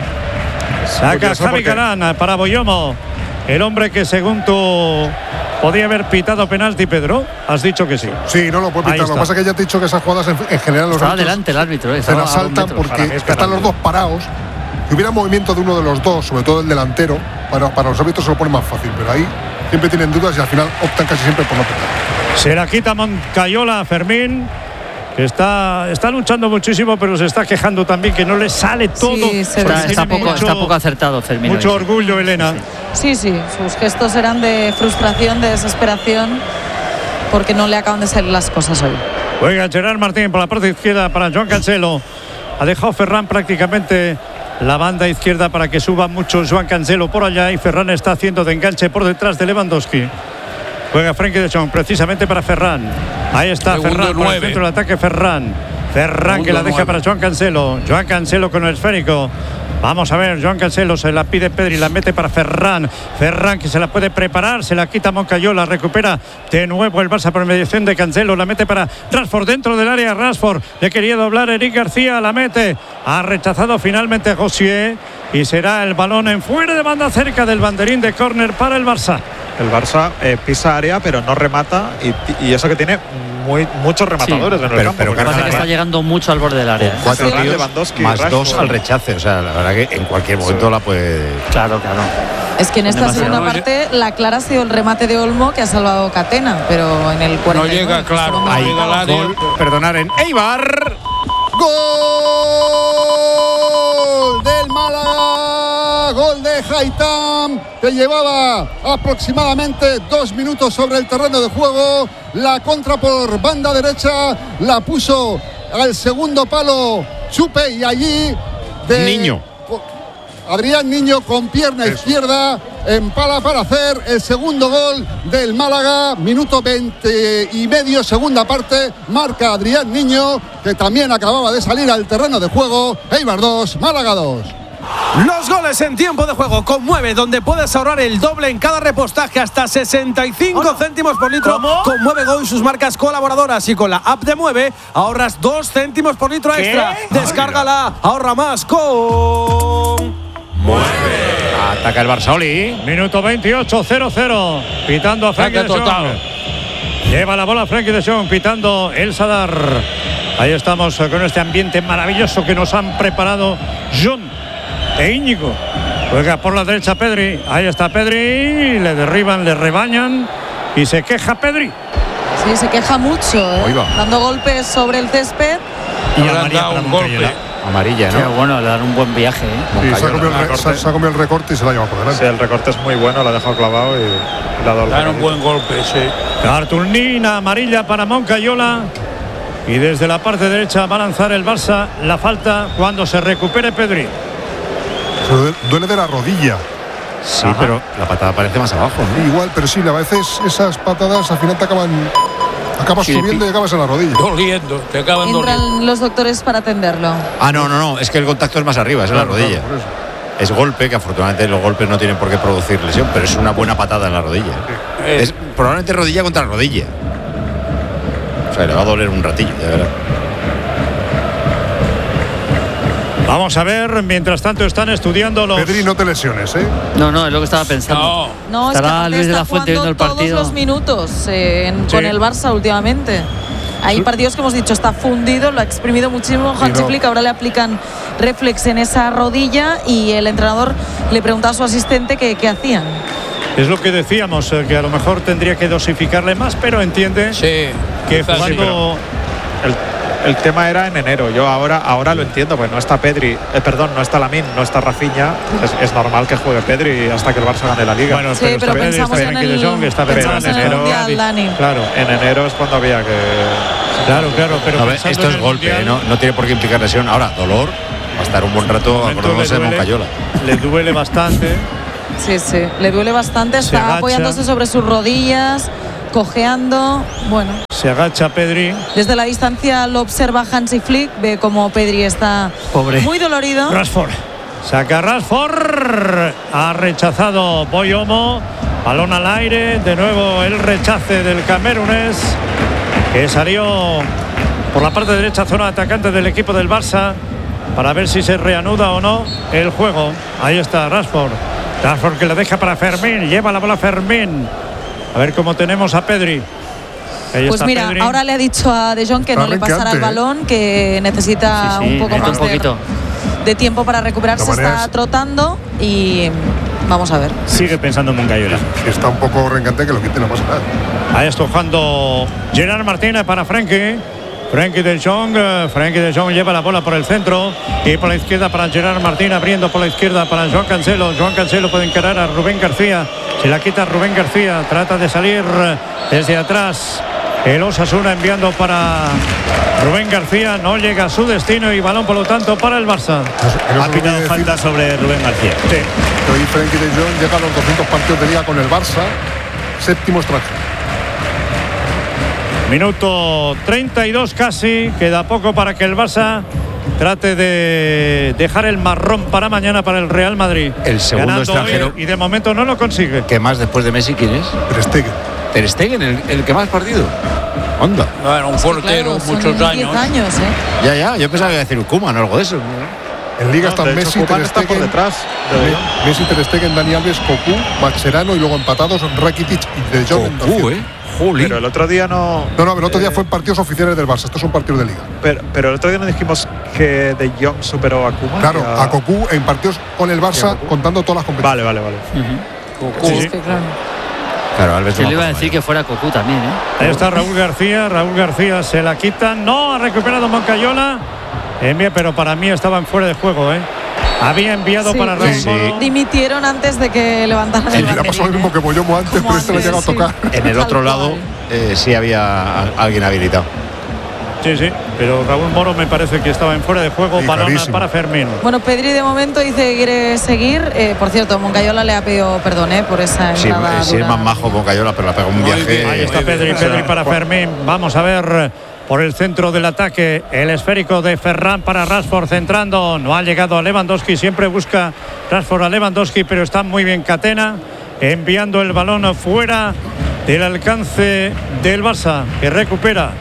Saca Javi Galán para Boyomo. El hombre que según tú podía haber pitado penalti, Pedro. Has dicho que sí. Sí, no lo puede pitar. Lo que pasa es que ya te he dicho que esas jugadas en, en general los estaba árbitros adelante el árbitro, eh, se las saltan porque están los dos parados. Si hubiera movimiento de uno de los dos, sobre todo el delantero, para, para los árbitros se lo pone más fácil. Pero ahí siempre tienen dudas y al final optan casi siempre por no pitar. Se la quita Moncayola a Fermín, que está, está luchando muchísimo, pero se está quejando también que no le sale todo. Sí, está, está, poco, mucho, está poco acertado Fermín. Mucho orgullo, Elena. Sí, sí, sus gestos eran de frustración, de desesperación, porque no le acaban de salir las cosas hoy. Juega Gerard Martín por la parte izquierda para Joan Cancelo. Ha dejado Ferran prácticamente la banda izquierda para que suba mucho Joan Cancelo por allá, y Ferran está haciendo de enganche por detrás de Lewandowski. Juega Frenkie de Jong precisamente para Ferran. Ahí está Segundo Ferran por el centro del ataque. Ferran Ferran Segundo que la deja nueve. Para Joan Cancelo. Joan Cancelo con el esférico. Vamos a ver, Joan Cancelo se la pide Pedri, la mete para Ferran. Ferran que se la puede preparar, se la quita Moncayola, recupera de nuevo el Barça por mediación de Cancelo, la mete para Rashford dentro del área. Rashford le quería doblar Eric García, la mete. Ha rechazado finalmente Jossier y será el balón en fuera de banda cerca del banderín de córner para el Barça. El Barça eh, pisa área, pero no remata, y, y eso que tiene muy, muchos rematadores sí, en el pero, campo. Pero pasa que está llegando mucho al borde del área. Cuatro sí, tíos, más Rashford. Dos al rechace. O sea, la verdad que en cualquier momento sí. la puede... Claro, claro. Es que en esta Demasiado. segunda parte la clara ha sido el remate de Olmo, que ha salvado Catena, pero en el cuarenta y nueve... No llega, claro. Ahí llega al área. Perdonar en Eibar. ¡Gol del Málaga! Gol de Haitham, que llevaba aproximadamente dos minutos sobre el terreno de juego. La contra por banda derecha la puso al segundo palo Chupe, y allí de Niño. Adrián Niño con pierna Eso. izquierda empala para hacer el segundo gol del Málaga. Minuto veinte y medio, segunda parte. Marca Adrián Niño, que también acababa de salir al terreno de juego. Eibar dos, Málaga dos. Los goles en tiempo de juego con Mueve, donde puedes ahorrar el doble en cada repostaje, hasta sesenta y cinco oh, no. céntimos por litro. ¿Cómo? Con Mueve Go y sus marcas colaboradoras, y con la app de Mueve ahorras dos céntimos por litro ¿Qué? extra. Descárgala, ahorra más con Mueve. Ataca el Barça, Oli. Minuto veintiocho, cero cero. Pitando a Frenkie de Jong. Lleva la bola Frenkie de Jong, pitando el Sadar. Ahí estamos con este ambiente maravilloso que nos han preparado John e Íñigo. Juega por la derecha Pedri. Ahí está Pedri. Le derriban, le rebañan y se queja Pedri. Sí, se queja mucho, ¿eh? Dando golpes sobre el césped. Y le han dado un golpe. Amarilla, ¿no? Sí, bueno, le dan un buen viaje, ¿eh? Sí, se, ha comido el, se, se ha comido el recorte y se la ha llevado por delante. Sí, el recorte es muy bueno, lo ha dejado clavado y le ha dado el Dan un buen golpe, sí. Cartulina amarilla para Moncayola. Y desde la parte derecha va a lanzar el Barça la falta cuando se recupere Pedri. Se duele de la rodilla. Sí, Ajá. pero la patada parece más abajo, ¿no? Igual, pero sí, a veces esas patadas al final te acaban... Acabas sí, subiendo y acabas en la rodilla. Doliendo, te acaban Entran doliendo. los doctores para atenderlo. Ah, no, no, no. Es que el contacto es más arriba, es en claro, la rodilla. Claro, es golpe, que afortunadamente los golpes no tienen por qué producir lesión, pero es una buena patada en la rodilla. Sí. Es probablemente rodilla contra rodilla. O sea, le va a doler un ratillo, ya verás. Vamos a ver, mientras tanto están estudiando los... Pedri, no te lesiones, ¿eh? No, no, es lo que estaba pensando. No, no estará es que Luis de la Fuente viendo el partido. Todos los minutos eh, en, sí. con el Barça últimamente. Hay partidos que hemos dicho, está fundido, lo ha exprimido muchísimo Hansi Flick, ahora le aplican reflex en esa rodilla y el entrenador le preguntaba a su asistente qué, qué hacían. Es lo que decíamos, eh, que a lo mejor tendría que dosificarle más, pero entiende sí, que jugando... Sí, el, el tema era en enero. Yo ahora, ahora lo entiendo, pues no está Pedri, eh, perdón, no está Lamine, no está Rafinha. Es, es normal que juegue Pedri hasta que el Barça gane la Liga. Bueno, sí, pero, pero Pedri, pensamos está en el, Jong, está pensamos en, en enero, el mundial, Dani. Claro, en enero es cuando había que... Claro, claro, pero... A ver, esto es golpe, mundial, ¿no? No tiene por qué implicar lesión. Ahora, dolor, va a estar un buen rato acordándose de Moncayola. Le duele bastante. Sí, sí, le duele bastante, está apoyándose sobre sus rodillas, cojeando, bueno. Se agacha Pedri. Desde la distancia lo observa Hansi Flick, ve como Pedri está Pobre. muy dolorido. Rashford, saca Rashford, ha rechazado Boyomo, balón al aire, de nuevo el rechace del camerunés, que salió por la parte derecha, zona atacante del equipo del Barça, para ver si se reanuda o no el juego. Ahí está Rashford. Rashford que la deja para Fermín, lleva la bola Fermín. A ver cómo tenemos a Pedri. Ahí pues mira, Pedri. Ahora le ha dicho a De Jong que no le pasará el balón, que necesita sí, sí, un poco más un de, de tiempo para recuperarse. Está trotando y vamos a ver. Sigue pensando en Moncayola. Si está un poco rencante, que lo quite, no pasa nada. Ahí está jugando Gerard Martínez para Frenkie. Frenkie de Jong, Frenkie de Jong lleva la bola por el centro y por la izquierda para Gerard Martín, abriendo por la izquierda para Joan Cancelo. Joan Cancelo puede encarar a Rubén García, se la quita Rubén García, trata de salir desde atrás. El Osasuna enviando para Rubén García, no llega a su destino y balón por lo tanto para el Barça. No, ha quitado falta sobre Rubén García. Sí. Hoy Frenkie de Jong llega a los doscientos partidos de liga con el Barça, séptimo extranjero. Minuto treinta y dos casi, queda poco para que el Barça trate de dejar el marrón para mañana para el Real Madrid. El segundo extranjero. Y de momento no lo consigue. ¿Qué más después de Messi quién es? Ter Stegen. Ter Stegen, el, el que más partido. Onda. Bueno, un portero, sí, claro, muchos años. años ¿eh? Ya, ya, yo pensaba que iba a decir un Koeman o algo de eso. En Liga no, están Messi, Ter Stegen, por detrás. De Messi, Ter Stegen, Dani Alves, Cocu, Mascherano y luego empatados Rakitic y De Jong. Cocu, ¿eh? Juli. Pero el otro día no... No, no, el otro día eh, fue en partidos oficiales del Barça. Estos son partidos de Liga. Pero, pero el otro día no dijimos que De Jong superó a Koeman. Claro, a, a Cocu en partidos con el Barça, contando todas las competiciones. Vale, vale, vale. Uh-huh. Cocu, sí, sí. Es que claro. Claro, Alves Yo le iba a decir que fuera Cocu también, ¿eh? Ahí está Raúl García, Raúl García se la quita. No, ha recuperado Moncayola. Envía, pero para mí estaban fuera de juego, ¿eh? Había enviado sí, para Raúl sí. Moro. Dimitieron antes de que levantaran el banderín. Le ha pasado lo mismo que Boyomo antes, pero este le ha llegado a tocar. En el otro lado eh, sí había alguien habilitado. Sí, sí, pero Raúl Moro me parece que estaba en fuera de juego. Sí, balón para Fermín. Bueno, Pedri de momento dice que quiere seguir. Eh, por cierto, Moncayola le ha pedido perdón eh, por esa entrada. Sí, sí, es más majo Moncayola, pero la pegó un viaje. Ahí está Pedri, Pedri para Fermín. Vamos a ver por el centro del ataque el esférico de Ferran para Rashford centrando. No ha llegado a Lewandowski, siempre busca Rashford a Lewandowski, pero está muy bien Catena, enviando el balón fuera del alcance del Barça, que recupera.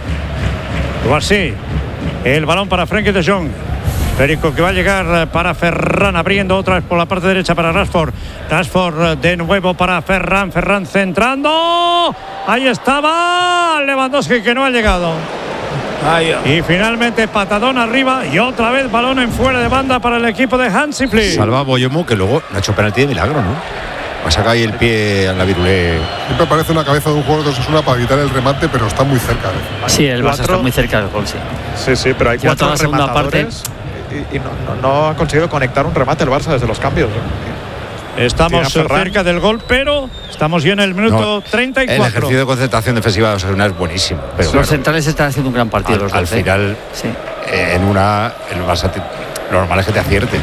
O así, el balón para Frenkie de Jong. Esférico que va a llegar para Ferran, abriendo otra vez por la parte derecha para Rashford. Rashford de nuevo para Ferran, Ferran centrando. Ahí estaba Lewandowski, que no ha llegado. Ay, y finalmente patadón arriba y otra vez balón en fuera de banda para el equipo de Hansi Flick. Salva a Boyomo, que luego no ha hecho penalti de milagro, ¿no? Ha sacado ahí el pie a la virulé. Siempre parece una cabeza de un jugador de Osasuna para evitar el remate, pero está muy cerca. ¿eh? Sí, el Barça está muy cerca del gol, sí. Sí, sí, pero hay cuatro rematadores y, y no, no, no ha conseguido conectar un remate el Barça desde los cambios. Estamos cerca del gol, pero estamos ya en el minuto no, treinta y cuatro. El ejercicio de concentración defensiva de Osasuna es buenísimo. Pero los claro, centrales están haciendo un gran partido. Al, los al dos, final, sí. eh, en una, el Barça, te, lo normal es que te acierte.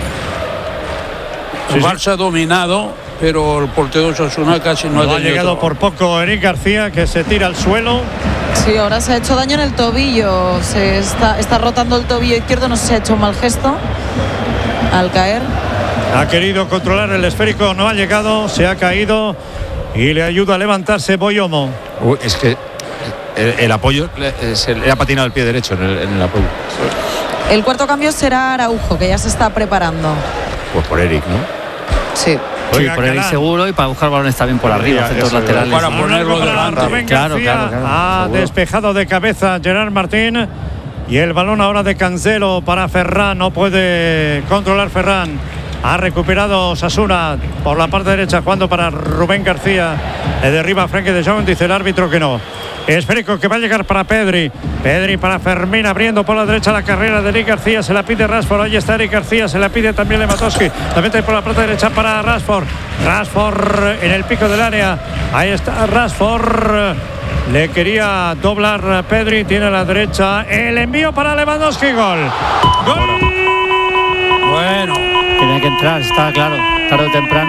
El Barça ha dominado, pero el portero de Osasuna casi no, no ha, ha llegado otro. Por poco Eric García, que se tira al suelo. Sí, ahora se ha hecho daño en el tobillo. Se está, está rotando el tobillo izquierdo. No sé si ha hecho un mal gesto al caer. Ha querido controlar el esférico, no ha llegado, se ha caído y le ayuda a levantarse Boyomo. Uy, es que el, el apoyo le, se le ha patinado el pie derecho en el, en el apoyo. El cuarto cambio será Araujo, que ya se está preparando. Pues por Eric, ¿no? Sí. Sí, por Eric seguro y para buscar balones también por arriba, centros laterales. Para ponerlo delante. Claro, claro, claro, ha seguro. Despejado de cabeza Gerard Martín. Y el balón ahora de Cancelo para Ferran. No puede controlar Ferran. Ha recuperado Osasuna por la parte derecha, jugando para Rubén García. Le derriba a Frenkie de Jong, dice el árbitro que no. Esférico que va a llegar para Pedri. Pedri para Fermín, abriendo por la derecha la carrera de Eric García. Se la pide Rashford. Ahí está Eric García. Se la pide también Lewandowski. También está por la parte derecha para Rashford. Rashford en el pico del área. Ahí está Rashford. Le quería doblar Pedri. Tiene a la derecha el envío para Lewandowski. Gol. Gol. Bueno. Tiene que entrar, está claro. Tarde o temprano.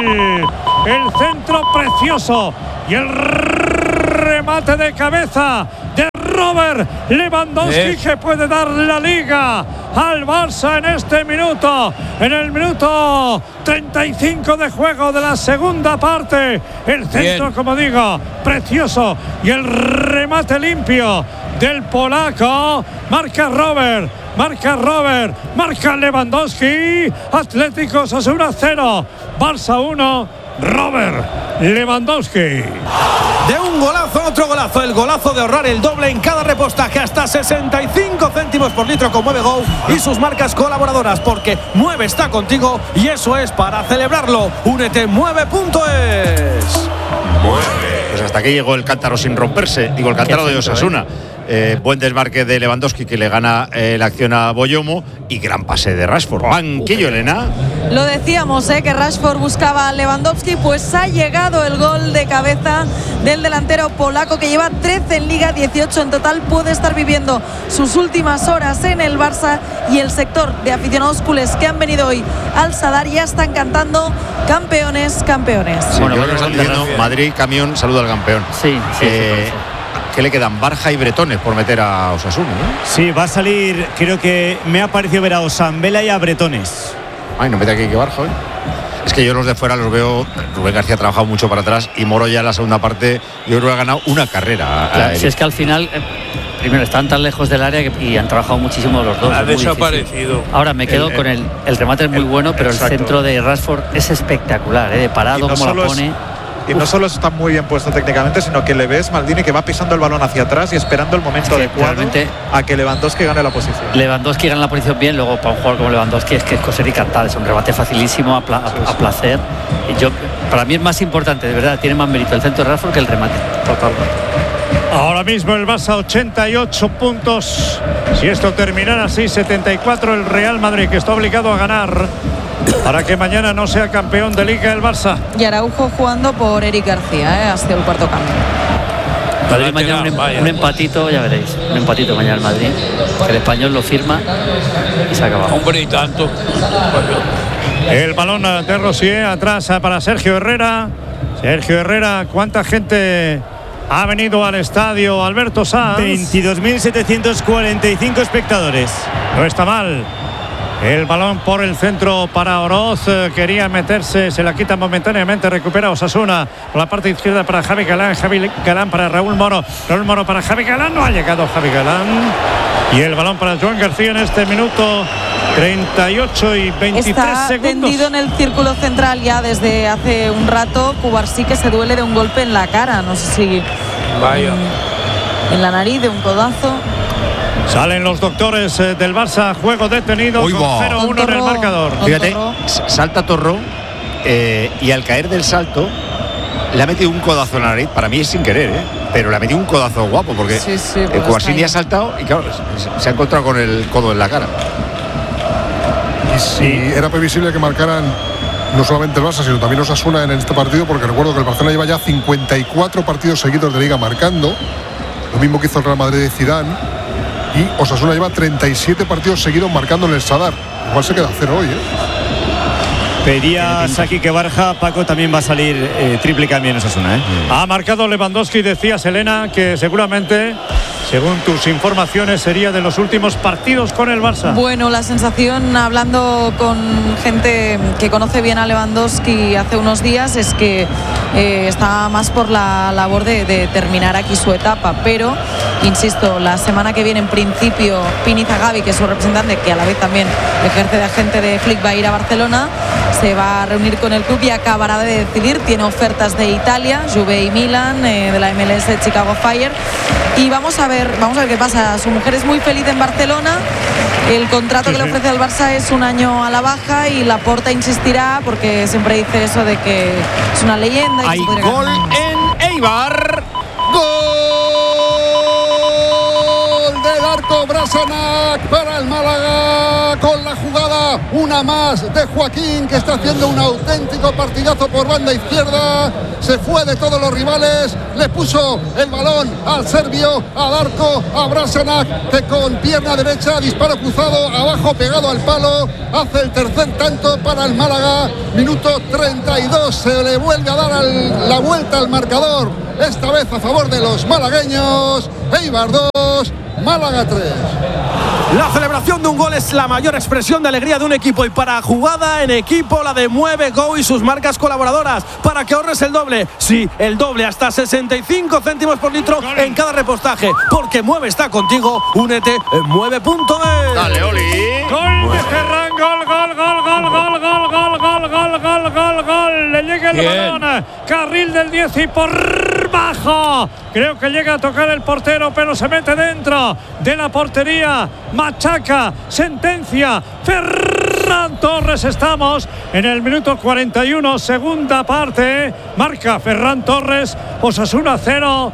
El centro precioso. Y el remate de cabeza de Robert Lewandowski, ¿Eh? que puede dar la liga al Barça en este minuto, en el minuto treinta y cinco de juego de la segunda parte. El centro, Bien. como digo, precioso, y el remate limpio del polaco. Marca Robert, marca Robert, marca Lewandowski. Atlético Osasuna cero, Barça uno. Robert Lewandowski. De un golazo, otro golazo. El golazo de ahorrar el doble en cada repostaje, hasta sesenta y cinco céntimos por litro con Mueve Go y sus marcas colaboradoras, porque Mueve está contigo y eso es para celebrarlo. Únete en mueve punto es. Mueve. Pues hasta aquí llegó el cántaro sin romperse. Digo, el cántaro de Osasuna. Eh, buen desmarque de Lewandowski, que le gana eh, la acción a Boyomo, y gran pase de Rashford. Banquillo, Elena. Lo decíamos, eh, que Rashford buscaba a Lewandowski, pues ha llegado el gol de cabeza del delantero polaco, que lleva trece en Liga, dieciocho en total. Puede estar viviendo sus últimas horas en el Barça, y el sector de aficionados culés que han venido hoy al Sadar ya están cantando campeones, campeones. Sí, bueno, bueno, están diciendo Madrid, camión, saluda al campeón. Sí, sí, eh, sí, sí. ¿Qué le quedan? Barja y Bretones por meter a Osasuna, ¿no? Sí, va a salir, creo que me ha parecido ver a Osambela y a Bretones. Ay, no mete aquí que Barja hoy. Es que yo los de fuera los veo. Rubén García ha trabajado mucho para atrás, y Moro ya en la segunda parte yo creo que ha ganado una carrera. Claro, si es que al final, eh, primero están tan lejos del área que, y han trabajado muchísimo los dos. Ha desaparecido. Ahora me quedo el, con el, el remate es muy el, bueno, pero exacto. el centro de Rashford es espectacular, ¿eh? De parado, no como la pone. Es... Y no solo está muy bien puesto técnicamente, sino que le ves Maldini que va pisando el balón hacia atrás y esperando el momento es que adecuado a que Lewandowski gane la posición. Lewandowski gana la posición bien, luego para un jugador como Lewandowski es que es coser y cantar, es un remate facilísimo, a, pla, a, a placer. Y yo, para mí es más importante, de verdad, tiene más mérito el centro de Rashford que el remate. Totalmente. Ahora mismo el Barça ochenta y ocho puntos. Si esto terminara así, setenta y cuatro el Real Madrid, que está obligado a ganar para que mañana no sea campeón de Liga el Barça. Y Araujo jugando por Eric García, ¿eh? Ha sido el cuarto cambio. Madrid mañana un, em, un empatito, ya veréis. Un empatito mañana el Madrid. Que el Español lo firma y se acaba. Hombre, y tanto. El balón de Rosier atrás para Sergio Herrera. Sergio Herrera, ¿cuánta gente ha venido al estadio Alberto Sanz? veintidós mil setecientos cuarenta y cinco espectadores. No está mal. El balón por el centro para Oroz, quería meterse, se la quita momentáneamente, recupera Osasuna por la parte izquierda para Javi Galán, Javi Galán para Raúl Moro, Raúl Moro para Javi Galán, no ha llegado Javi Galán, y el balón para Joan García en este minuto treinta y ocho y veintitrés Está segundos. Tendido en el círculo central ya desde hace un rato. Cubarsí, que se duele de un golpe en la cara, no sé si Vaya. En, en la nariz, de un codazo. Salen los doctores eh, del Barça, juego detenido con cero uno en el marcador. Fíjate, salta Torró eh, y al caer del salto le ha metido un codazo en la nariz. Para mí es sin querer, ¿eh? Pero le ha metido un codazo guapo, porque sí, sí, el Cubarsini ha saltado y claro, se, se ha encontrado con el codo en la cara. Y si era previsible que marcaran no solamente el Barça, sino también Osasuna en este partido, porque recuerdo que el Barcelona lleva ya cincuenta y cuatro partidos seguidos de Liga marcando, lo mismo que hizo el Real Madrid de Zidane. Y Osasuna lleva treinta y siete partidos seguidos marcando en el Sadar. Igual se queda a cero hoy, ¿eh? Pedía Saki que Barja, Paco también va a salir eh, triple cambio en Osasuna, ¿eh? Ha marcado Lewandowski, decía Selena, que seguramente, según tus informaciones, sería de los últimos partidos con el Barça. Bueno, la sensación, hablando con gente que conoce bien a Lewandowski hace unos días, es que eh, está más por la labor de, de terminar aquí su etapa, pero insisto, la semana que viene en principio Pini Zagabi, que es su representante, que a la vez también ejerce de agente de Flick, va a ir a Barcelona. se va a reunir con el club y acabará de decidir. Tiene ofertas de Italia, Juve y Milan, eh, de la M L S Chicago Fire. Y vamos a ver, vamos a ver qué pasa. Su mujer es muy feliz en Barcelona. El contrato sí, que le ofrece al Barça es un año a la baja y Laporta insistirá porque siempre dice eso de que es una leyenda. Y hay gol en Eibar. Gol de Darko Brasanac para el Málaga, con la jugada una más de Joaquín, que está haciendo un auténtico partidazo por banda izquierda. Se fue de todos los rivales, le puso el balón al serbio, a Darko, a Brasanac, que con pierna derecha, disparo cruzado, abajo pegado al palo, hace el tercer tanto para el Málaga. Minuto treinta y dos, se le vuelve a dar al, la vuelta al marcador, esta vez a favor de los malagueños. Eibar dos, Málaga tres. La celebración de un gol es la mayor expresión de alegría de un equipo, y para jugada en equipo la de Mueve Go y sus marcas colaboradoras, para que ahorres el doble, sí, el doble, hasta sesenta y cinco céntimos por litro en cada repostaje, porque Mueve está contigo. Únete en mueve punto es. Dale, Oli. Gol de Ferran, gol, gol, gol, gol, gol, gol, gol, gol, gol, gol, gol, gol. Le llega el Bien. balón, carril del diez y por bajo. Creo que llega a tocar el portero, pero se mete dentro de la portería. Machaca, sentencia, Ferran Torres. Estamos en el minuto cuarenta y uno, segunda parte. Marca Ferran Torres, Osasuna cero,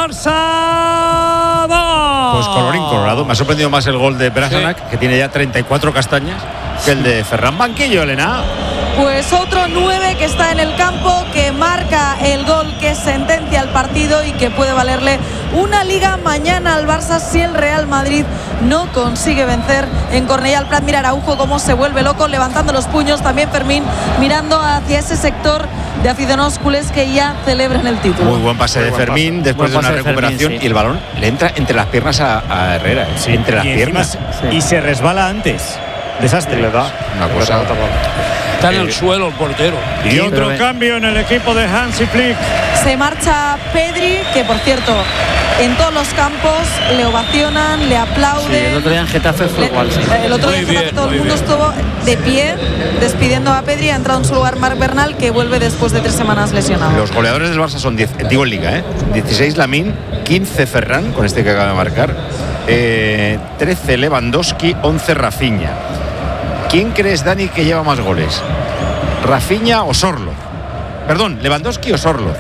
Barça dos. Pues colorín colorado. Me ha sorprendido más el gol de Brasanac, sí, que tiene ya treinta y cuatro castañas, que el de Ferran. Banquillo, Elena. Pues otro nueve que está en el campo, que marca el gol que sentencia el partido y que puede valerle una liga mañana al Barça si el Real Madrid no consigue vencer en Cornellà al Prat. Mira Araujo cómo se vuelve loco, levantando los puños. También Fermín mirando hacia ese sector de aficionados culés que ya celebran el título. Muy buen pase de Fermín, pase. después buen de una de recuperación, Fermín, sí. Y el balón le entra entre las piernas a, a Herrera, ¿eh? Sí, entre las piernas. Sí. Y se resbala antes. Desastre. Le da una cosa. Está en el suelo el portero. Y otro Pero, cambio en el equipo de Hansi Flick. Se marcha Pedri, que por cierto, en todos los campos le ovacionan, le aplauden. Sí, el otro día en Getafe fue le, igual. Sí. El otro día en Getafe todo el mundo bien. estuvo de pie despidiendo a Pedri. Ha entrado en su lugar Marc Bernal, que vuelve después de tres semanas lesionado. Los goleadores del Barça son diez, digo en Liga, ¿eh? dieciséis Lamine, quince Ferran, con este que acaba de marcar, eh, trece Lewandowski, once Rafinha. ¿Quién crees, Dani, que lleva más goles? ¿Rafinha o Sorloth? Perdón, ¿Lewandowski o Sorloth?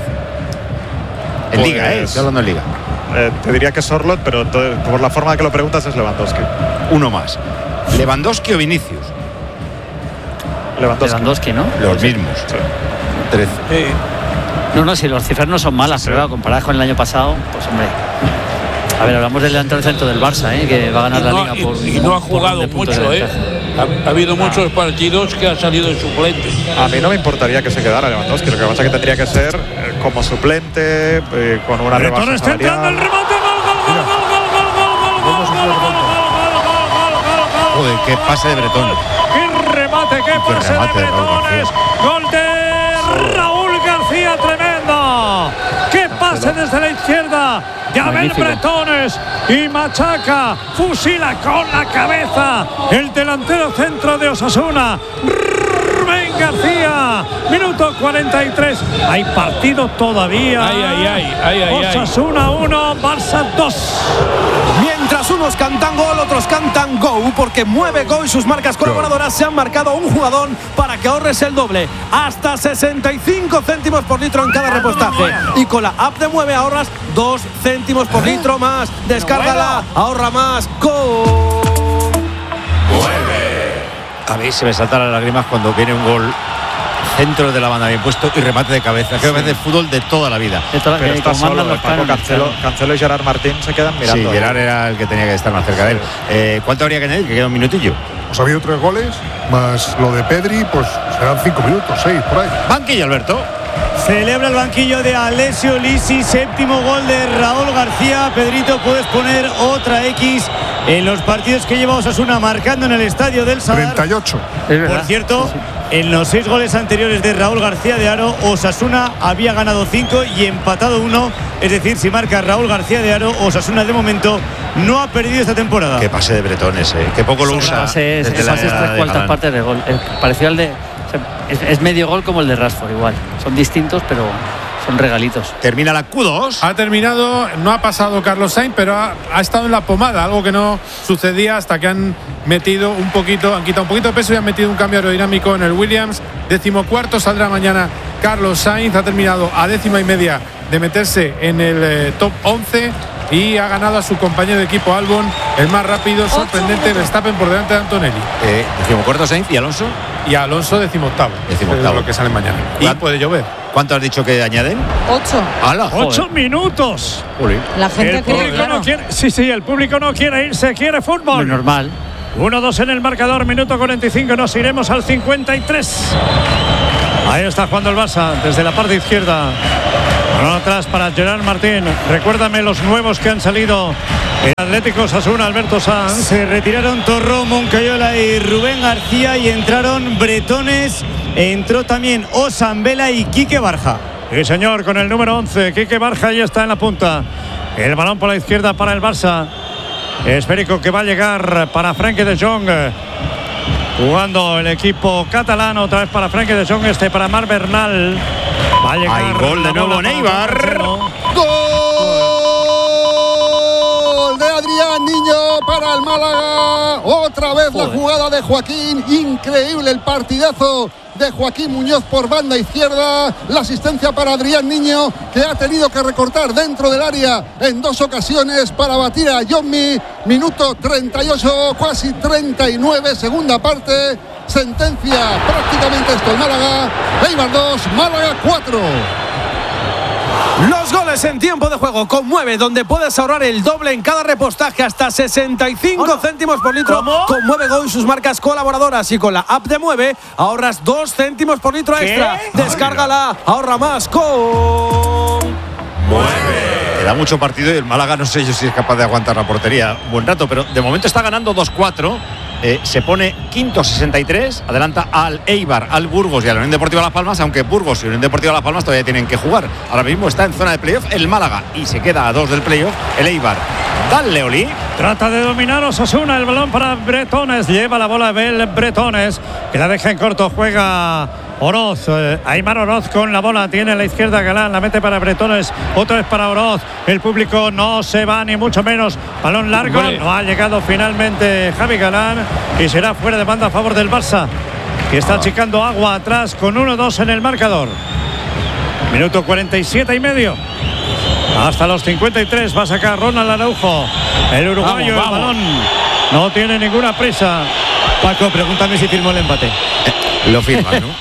En pues, Liga, ¿eh? Estoy hablando en Liga. Eh, te diría que Sorloth, pero todo, por la forma que lo preguntas es Lewandowski. Uno más. ¿Lewandowski o Vinicius? Lewandowski. Lewandowski, ¿no? Los mismos. Sí. trece. Sí. No, no, si los cifras no son malas, sí, pero comparadas con el año pasado, pues hombre. A ver, hablamos del delantero centro del Barça, ¿eh? Que va a ganar y la no, liga y, por. Y no ha jugado mucho, ¿eh? Ha, ha habido muchos partidos que ha salido de suplente. A mí no me importaría que se quedara Lewandowski. Lo que pasa es que tendría que ser eh, como suplente, eh, con una rebaja salarial. El remate, gol, gol, gol, gol, gol, gol, gol, gol, gol, gol, gol. Joder, qué pase de Bretón. Qué remate, qué, qué pase remate de Bretones. Gol de Raúl García, tremendo. Qué pase desde la izquierda de Abel Bretones, y machaca, fusila con la cabeza el delantero centro de Osasuna, Rubén García. Minuto cuarenta y tres, hay partido todavía. Ay, ay, ay, ay, ay, Osasuna uno, Barça dos. Mientras unos cantan gol, otros cantan go, porque Mueve Go y sus marcas colaboradoras se han marcado un jugador para que ahorres el doble, hasta sesenta y cinco céntimos por litro en cada repostaje, y con la app de Mueve ahorras dos céntimos por litro más. Descárgala, ahorra más. Go. A mí se me saltan las lágrimas cuando viene un gol centro de la banda bien puesto y remate de cabeza. Creo que es de fútbol de toda la vida. Pero está solo, los Paco Cancelo, Cancelo y Gerard Martín se quedan mirando. Sí, Gerard era el que tenía que estar más cerca de él. Eh, ¿Cuánto habría que añadir? Que queda un minutillo. Pues ha habido tres goles, más lo de Pedri, pues serán cinco minutos, seis, por ahí. Banquillo, Alberto. Celebra el banquillo de Alessio Lisi, séptimo gol de Raúl García. Pedrito, puedes poner otra X en los partidos que lleva Osasuna marcando en el estadio del Sadar. treinta y ocho. Por cierto, sí, sí. En los seis goles anteriores de Raúl García de Haro, Osasuna había ganado cinco y empatado uno. Es decir, si marca Raúl García de Haro, Osasuna de momento no ha perdido esta temporada. Qué pase de Bretones, eh. Qué poco lo usa. Ese pase es tres cuartas partes de gol. Eh, pareció al de. Es, es medio gol como el de Rashford igual. Son distintos, pero son regalitos. Termina la Q dos. Ha terminado, no ha pasado Carlos Sainz, pero ha, ha estado en la pomada, algo que no sucedía hasta que han metido un poquito, han quitado un poquito de peso y han metido un cambio aerodinámico en el Williams. Decimocuarto saldrá mañana Carlos Sainz, ha terminado a décima y media de meterse en el eh, top once y ha ganado a su compañero de equipo Albon, el más rápido, sorprendente, Verstappen por delante de Antonelli. Eh, decimocuarto Sainz y Alonso. Y Alonso decimoctavo. Decimoctavo. Es lo que sale mañana. ¿Y puede llover? ¿Cuánto has dicho que añaden? Ocho. ¡Hala! Ocho minutos. Joder. La gente el cree, público claro. no quiere, sí, sí, el público no quiere irse, quiere fútbol. Muy normal. uno dos en el marcador, minuto cuarenta y cinco, nos iremos al cincuenta y tres. Ahí está jugando el Barça desde la parte izquierda. Balón atrás para Gerard Martín. Recuérdame los nuevos que han salido. El Atlético Osasuna, Alberto Sanz. Se retiraron Torró, Moncayola y Rubén García y entraron bretones. Entró también Osan Vela y Quique Barja. Sí, señor, con el número once. Quique Barja ya está en la punta. El balón por la izquierda para el Barça. Esférico que va a llegar para Frenkie de Jong. Jugando el equipo catalán, otra vez para Frenkie de Jong, este para Mar Bernal. Va a llegar. Hay gol de nuevo Neibar. ¡Gol de Adrián Niño para el Málaga! Otra vez la jugada de Joaquín. Increíble el partidazo de Joaquín Muñoz por banda izquierda. La asistencia para Adrián Niño, que ha tenido que recortar dentro del área en dos ocasiones para batir a Yommi. Minuto treinta y ocho, casi treinta y nueve, segunda parte. Sentencia prácticamente esto el Málaga. Eibar dos, Málaga cuatro. Los goles en tiempo de juego conmueve, donde puedes ahorrar el doble en cada repostaje, hasta sesenta y cinco céntimos por litro. ¿Cómo? Con Mueve Go y sus marcas colaboradoras, y con la app de Mueve ahorras dos céntimos por litro extra. ¿Qué? Descárgala, ahorra más con Mueve. Queda mucho partido y el Málaga no sé yo si es capaz de aguantar la portería buen rato, pero de momento está ganando dos cuatro. Eh, se pone quinto sesenta y tres, adelanta al Eibar, al Burgos y a la Unión Deportiva Las Palmas, aunque Burgos y Unión Deportiva Las Palmas todavía tienen que jugar. Ahora mismo está en zona de playoff el Málaga y se queda a dos del playoff el Eibar. Dale, Oli. Trata de dominar Osasuna, el balón para Bretones, lleva la bola Bel Bretones, que la deja en corto, juega Oroz, eh, Aimar Oroz con la bola, tiene a la izquierda Galán, la mete para Bretones, otra vez para Oroz, el público no se va ni mucho menos, balón largo, Hombre. no ha llegado finalmente Javi Galán y será fuera de banda a favor del Barça, que está achicando agua atrás con uno dos en el marcador. Minuto cuarenta y siete y medio. Hasta los cincuenta y tres va a sacar Ronald Araujo, el uruguayo, Vamos, vamos. el balón no tiene ninguna prisa. Paco, pregúntame si firmó el empate. Lo firma, ¿no?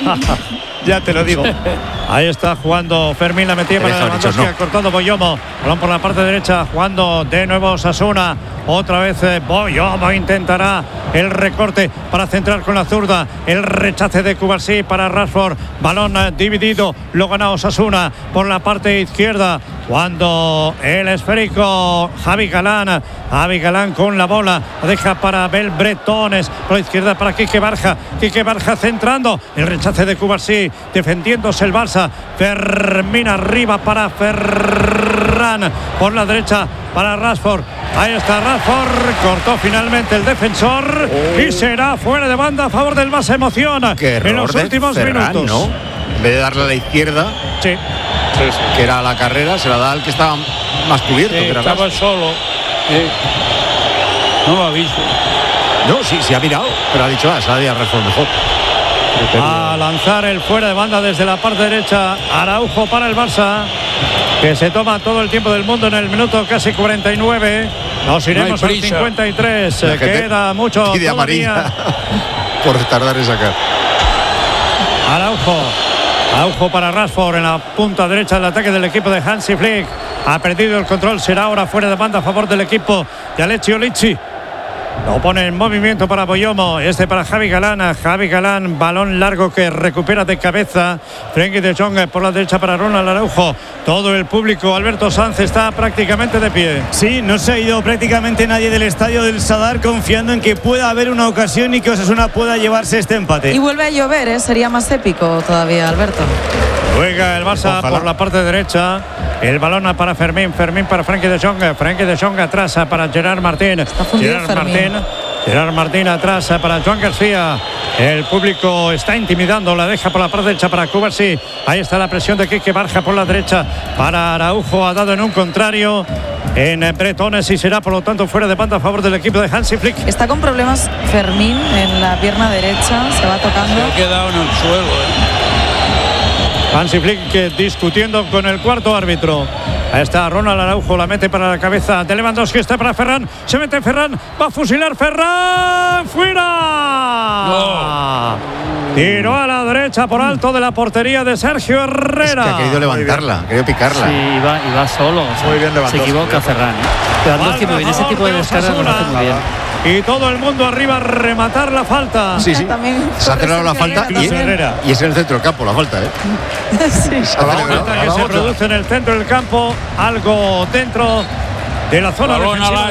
Ya te lo digo. Ahí está jugando Fermín, la metía Te para dejo dicho, Lewandowski, no. ha cortado Boyomo, balón por la parte derecha, jugando de nuevo Osasuna, otra vez eh, Boyomo intentará el recorte para centrar con la zurda, el rechace de Cubarsí para Rashford, balón eh, dividido, lo gana Osasuna por la parte izquierda, cuando el esférico Javi Galán, Javi Galán con la bola, la deja para Bel Bretones, por la izquierda para Quique Barja, Quique Barja centrando, el rechace de Cubarsí, defendiéndose el Barça, Fermín arriba para Ferran, por la derecha para Rashford, ahí está Rashford, cortó finalmente el defensor Oh. y será fuera de banda a favor del Barça. Emociona Qué error en los de últimos Ferran, minutos. ¿no? En vez de darle a la izquierda, Sí. que era la carrera, se la da al que estaba más cubierto. Sí, que era estaba Rashford. solo. Eh, no lo ha visto. No, sí, sí ha mirado, pero ha dicho, ah, se la di a Rashford mejor. A lanzar el fuera de banda desde la parte derecha, Araujo para el Barça, que se toma todo el tiempo del mundo en el minuto casi cuarenta y nueve. Nos iremos No hay al prisa. cincuenta y tres. La gente Queda mucho pide todavía. amarilla por tardar en sacar. Araujo. Araujo para Rashford en la punta derecha del ataque del equipo de Hansi Flick. Ha perdido el control, será ahora fuera de banda a favor del equipo de Alessio Lici. Lo pone en movimiento para Boyomo, este para Javi Galán, Javi Galán, balón largo que recupera de cabeza, Frenkie de Jong por la derecha para Ronald Araujo, todo el público, Alberto Sanz está prácticamente de pie. Sí, no se ha ido prácticamente nadie del estadio del Sadar, confiando en que pueda haber una ocasión y que Osasuna pueda llevarse este empate. Y vuelve a llover, ¿eh? Sería más épico todavía, Alberto. Juega el Barça Ojalá. por la parte derecha. El balón para Fermín, Fermín para Frenkie de Jong, Frenkie de Jong atrás para Gerard Martín. fundido Gerard Fermín. Martín Gerard Martín atrás para Joan García. El público está intimidando, la deja por la parte derecha para Cubarsí. Ahí está la presión de Quique Barja por la derecha para Araujo. Ha dado en un contrario en Bretones y será por lo tanto fuera de banda a favor del equipo de Hansi Flick. Está con problemas Fermín en la pierna derecha, se va tocando. Se ha quedado en el suelo. ¿eh? Hansi Flick que discutiendo con el cuarto árbitro. Ahí está Ronald Araujo, la mete para la cabeza de Lewandowski, está para Ferran, se mete Ferran, va a fusilar Ferran, ¡fuera! No. Tiró a la derecha por alto de la portería de Sergio Herrera. Es que ha querido levantarla, ha querido picarla. Sí, iba, iba solo. O sea, muy bien Lewandowski. Se equivoca Ferran. ¿eh? Lewandowski muy bien, ese tipo de descargas lo hace muy bien. Y todo el mundo arriba a rematar la falta. Sí, sí. También Se ha cerrado la falta y, Herrera. y es en el centro del campo la falta, ¿eh? Sí. Se ha La celebrado. falta que se produce en el centro del campo, algo dentro de la zona Balón al defensiva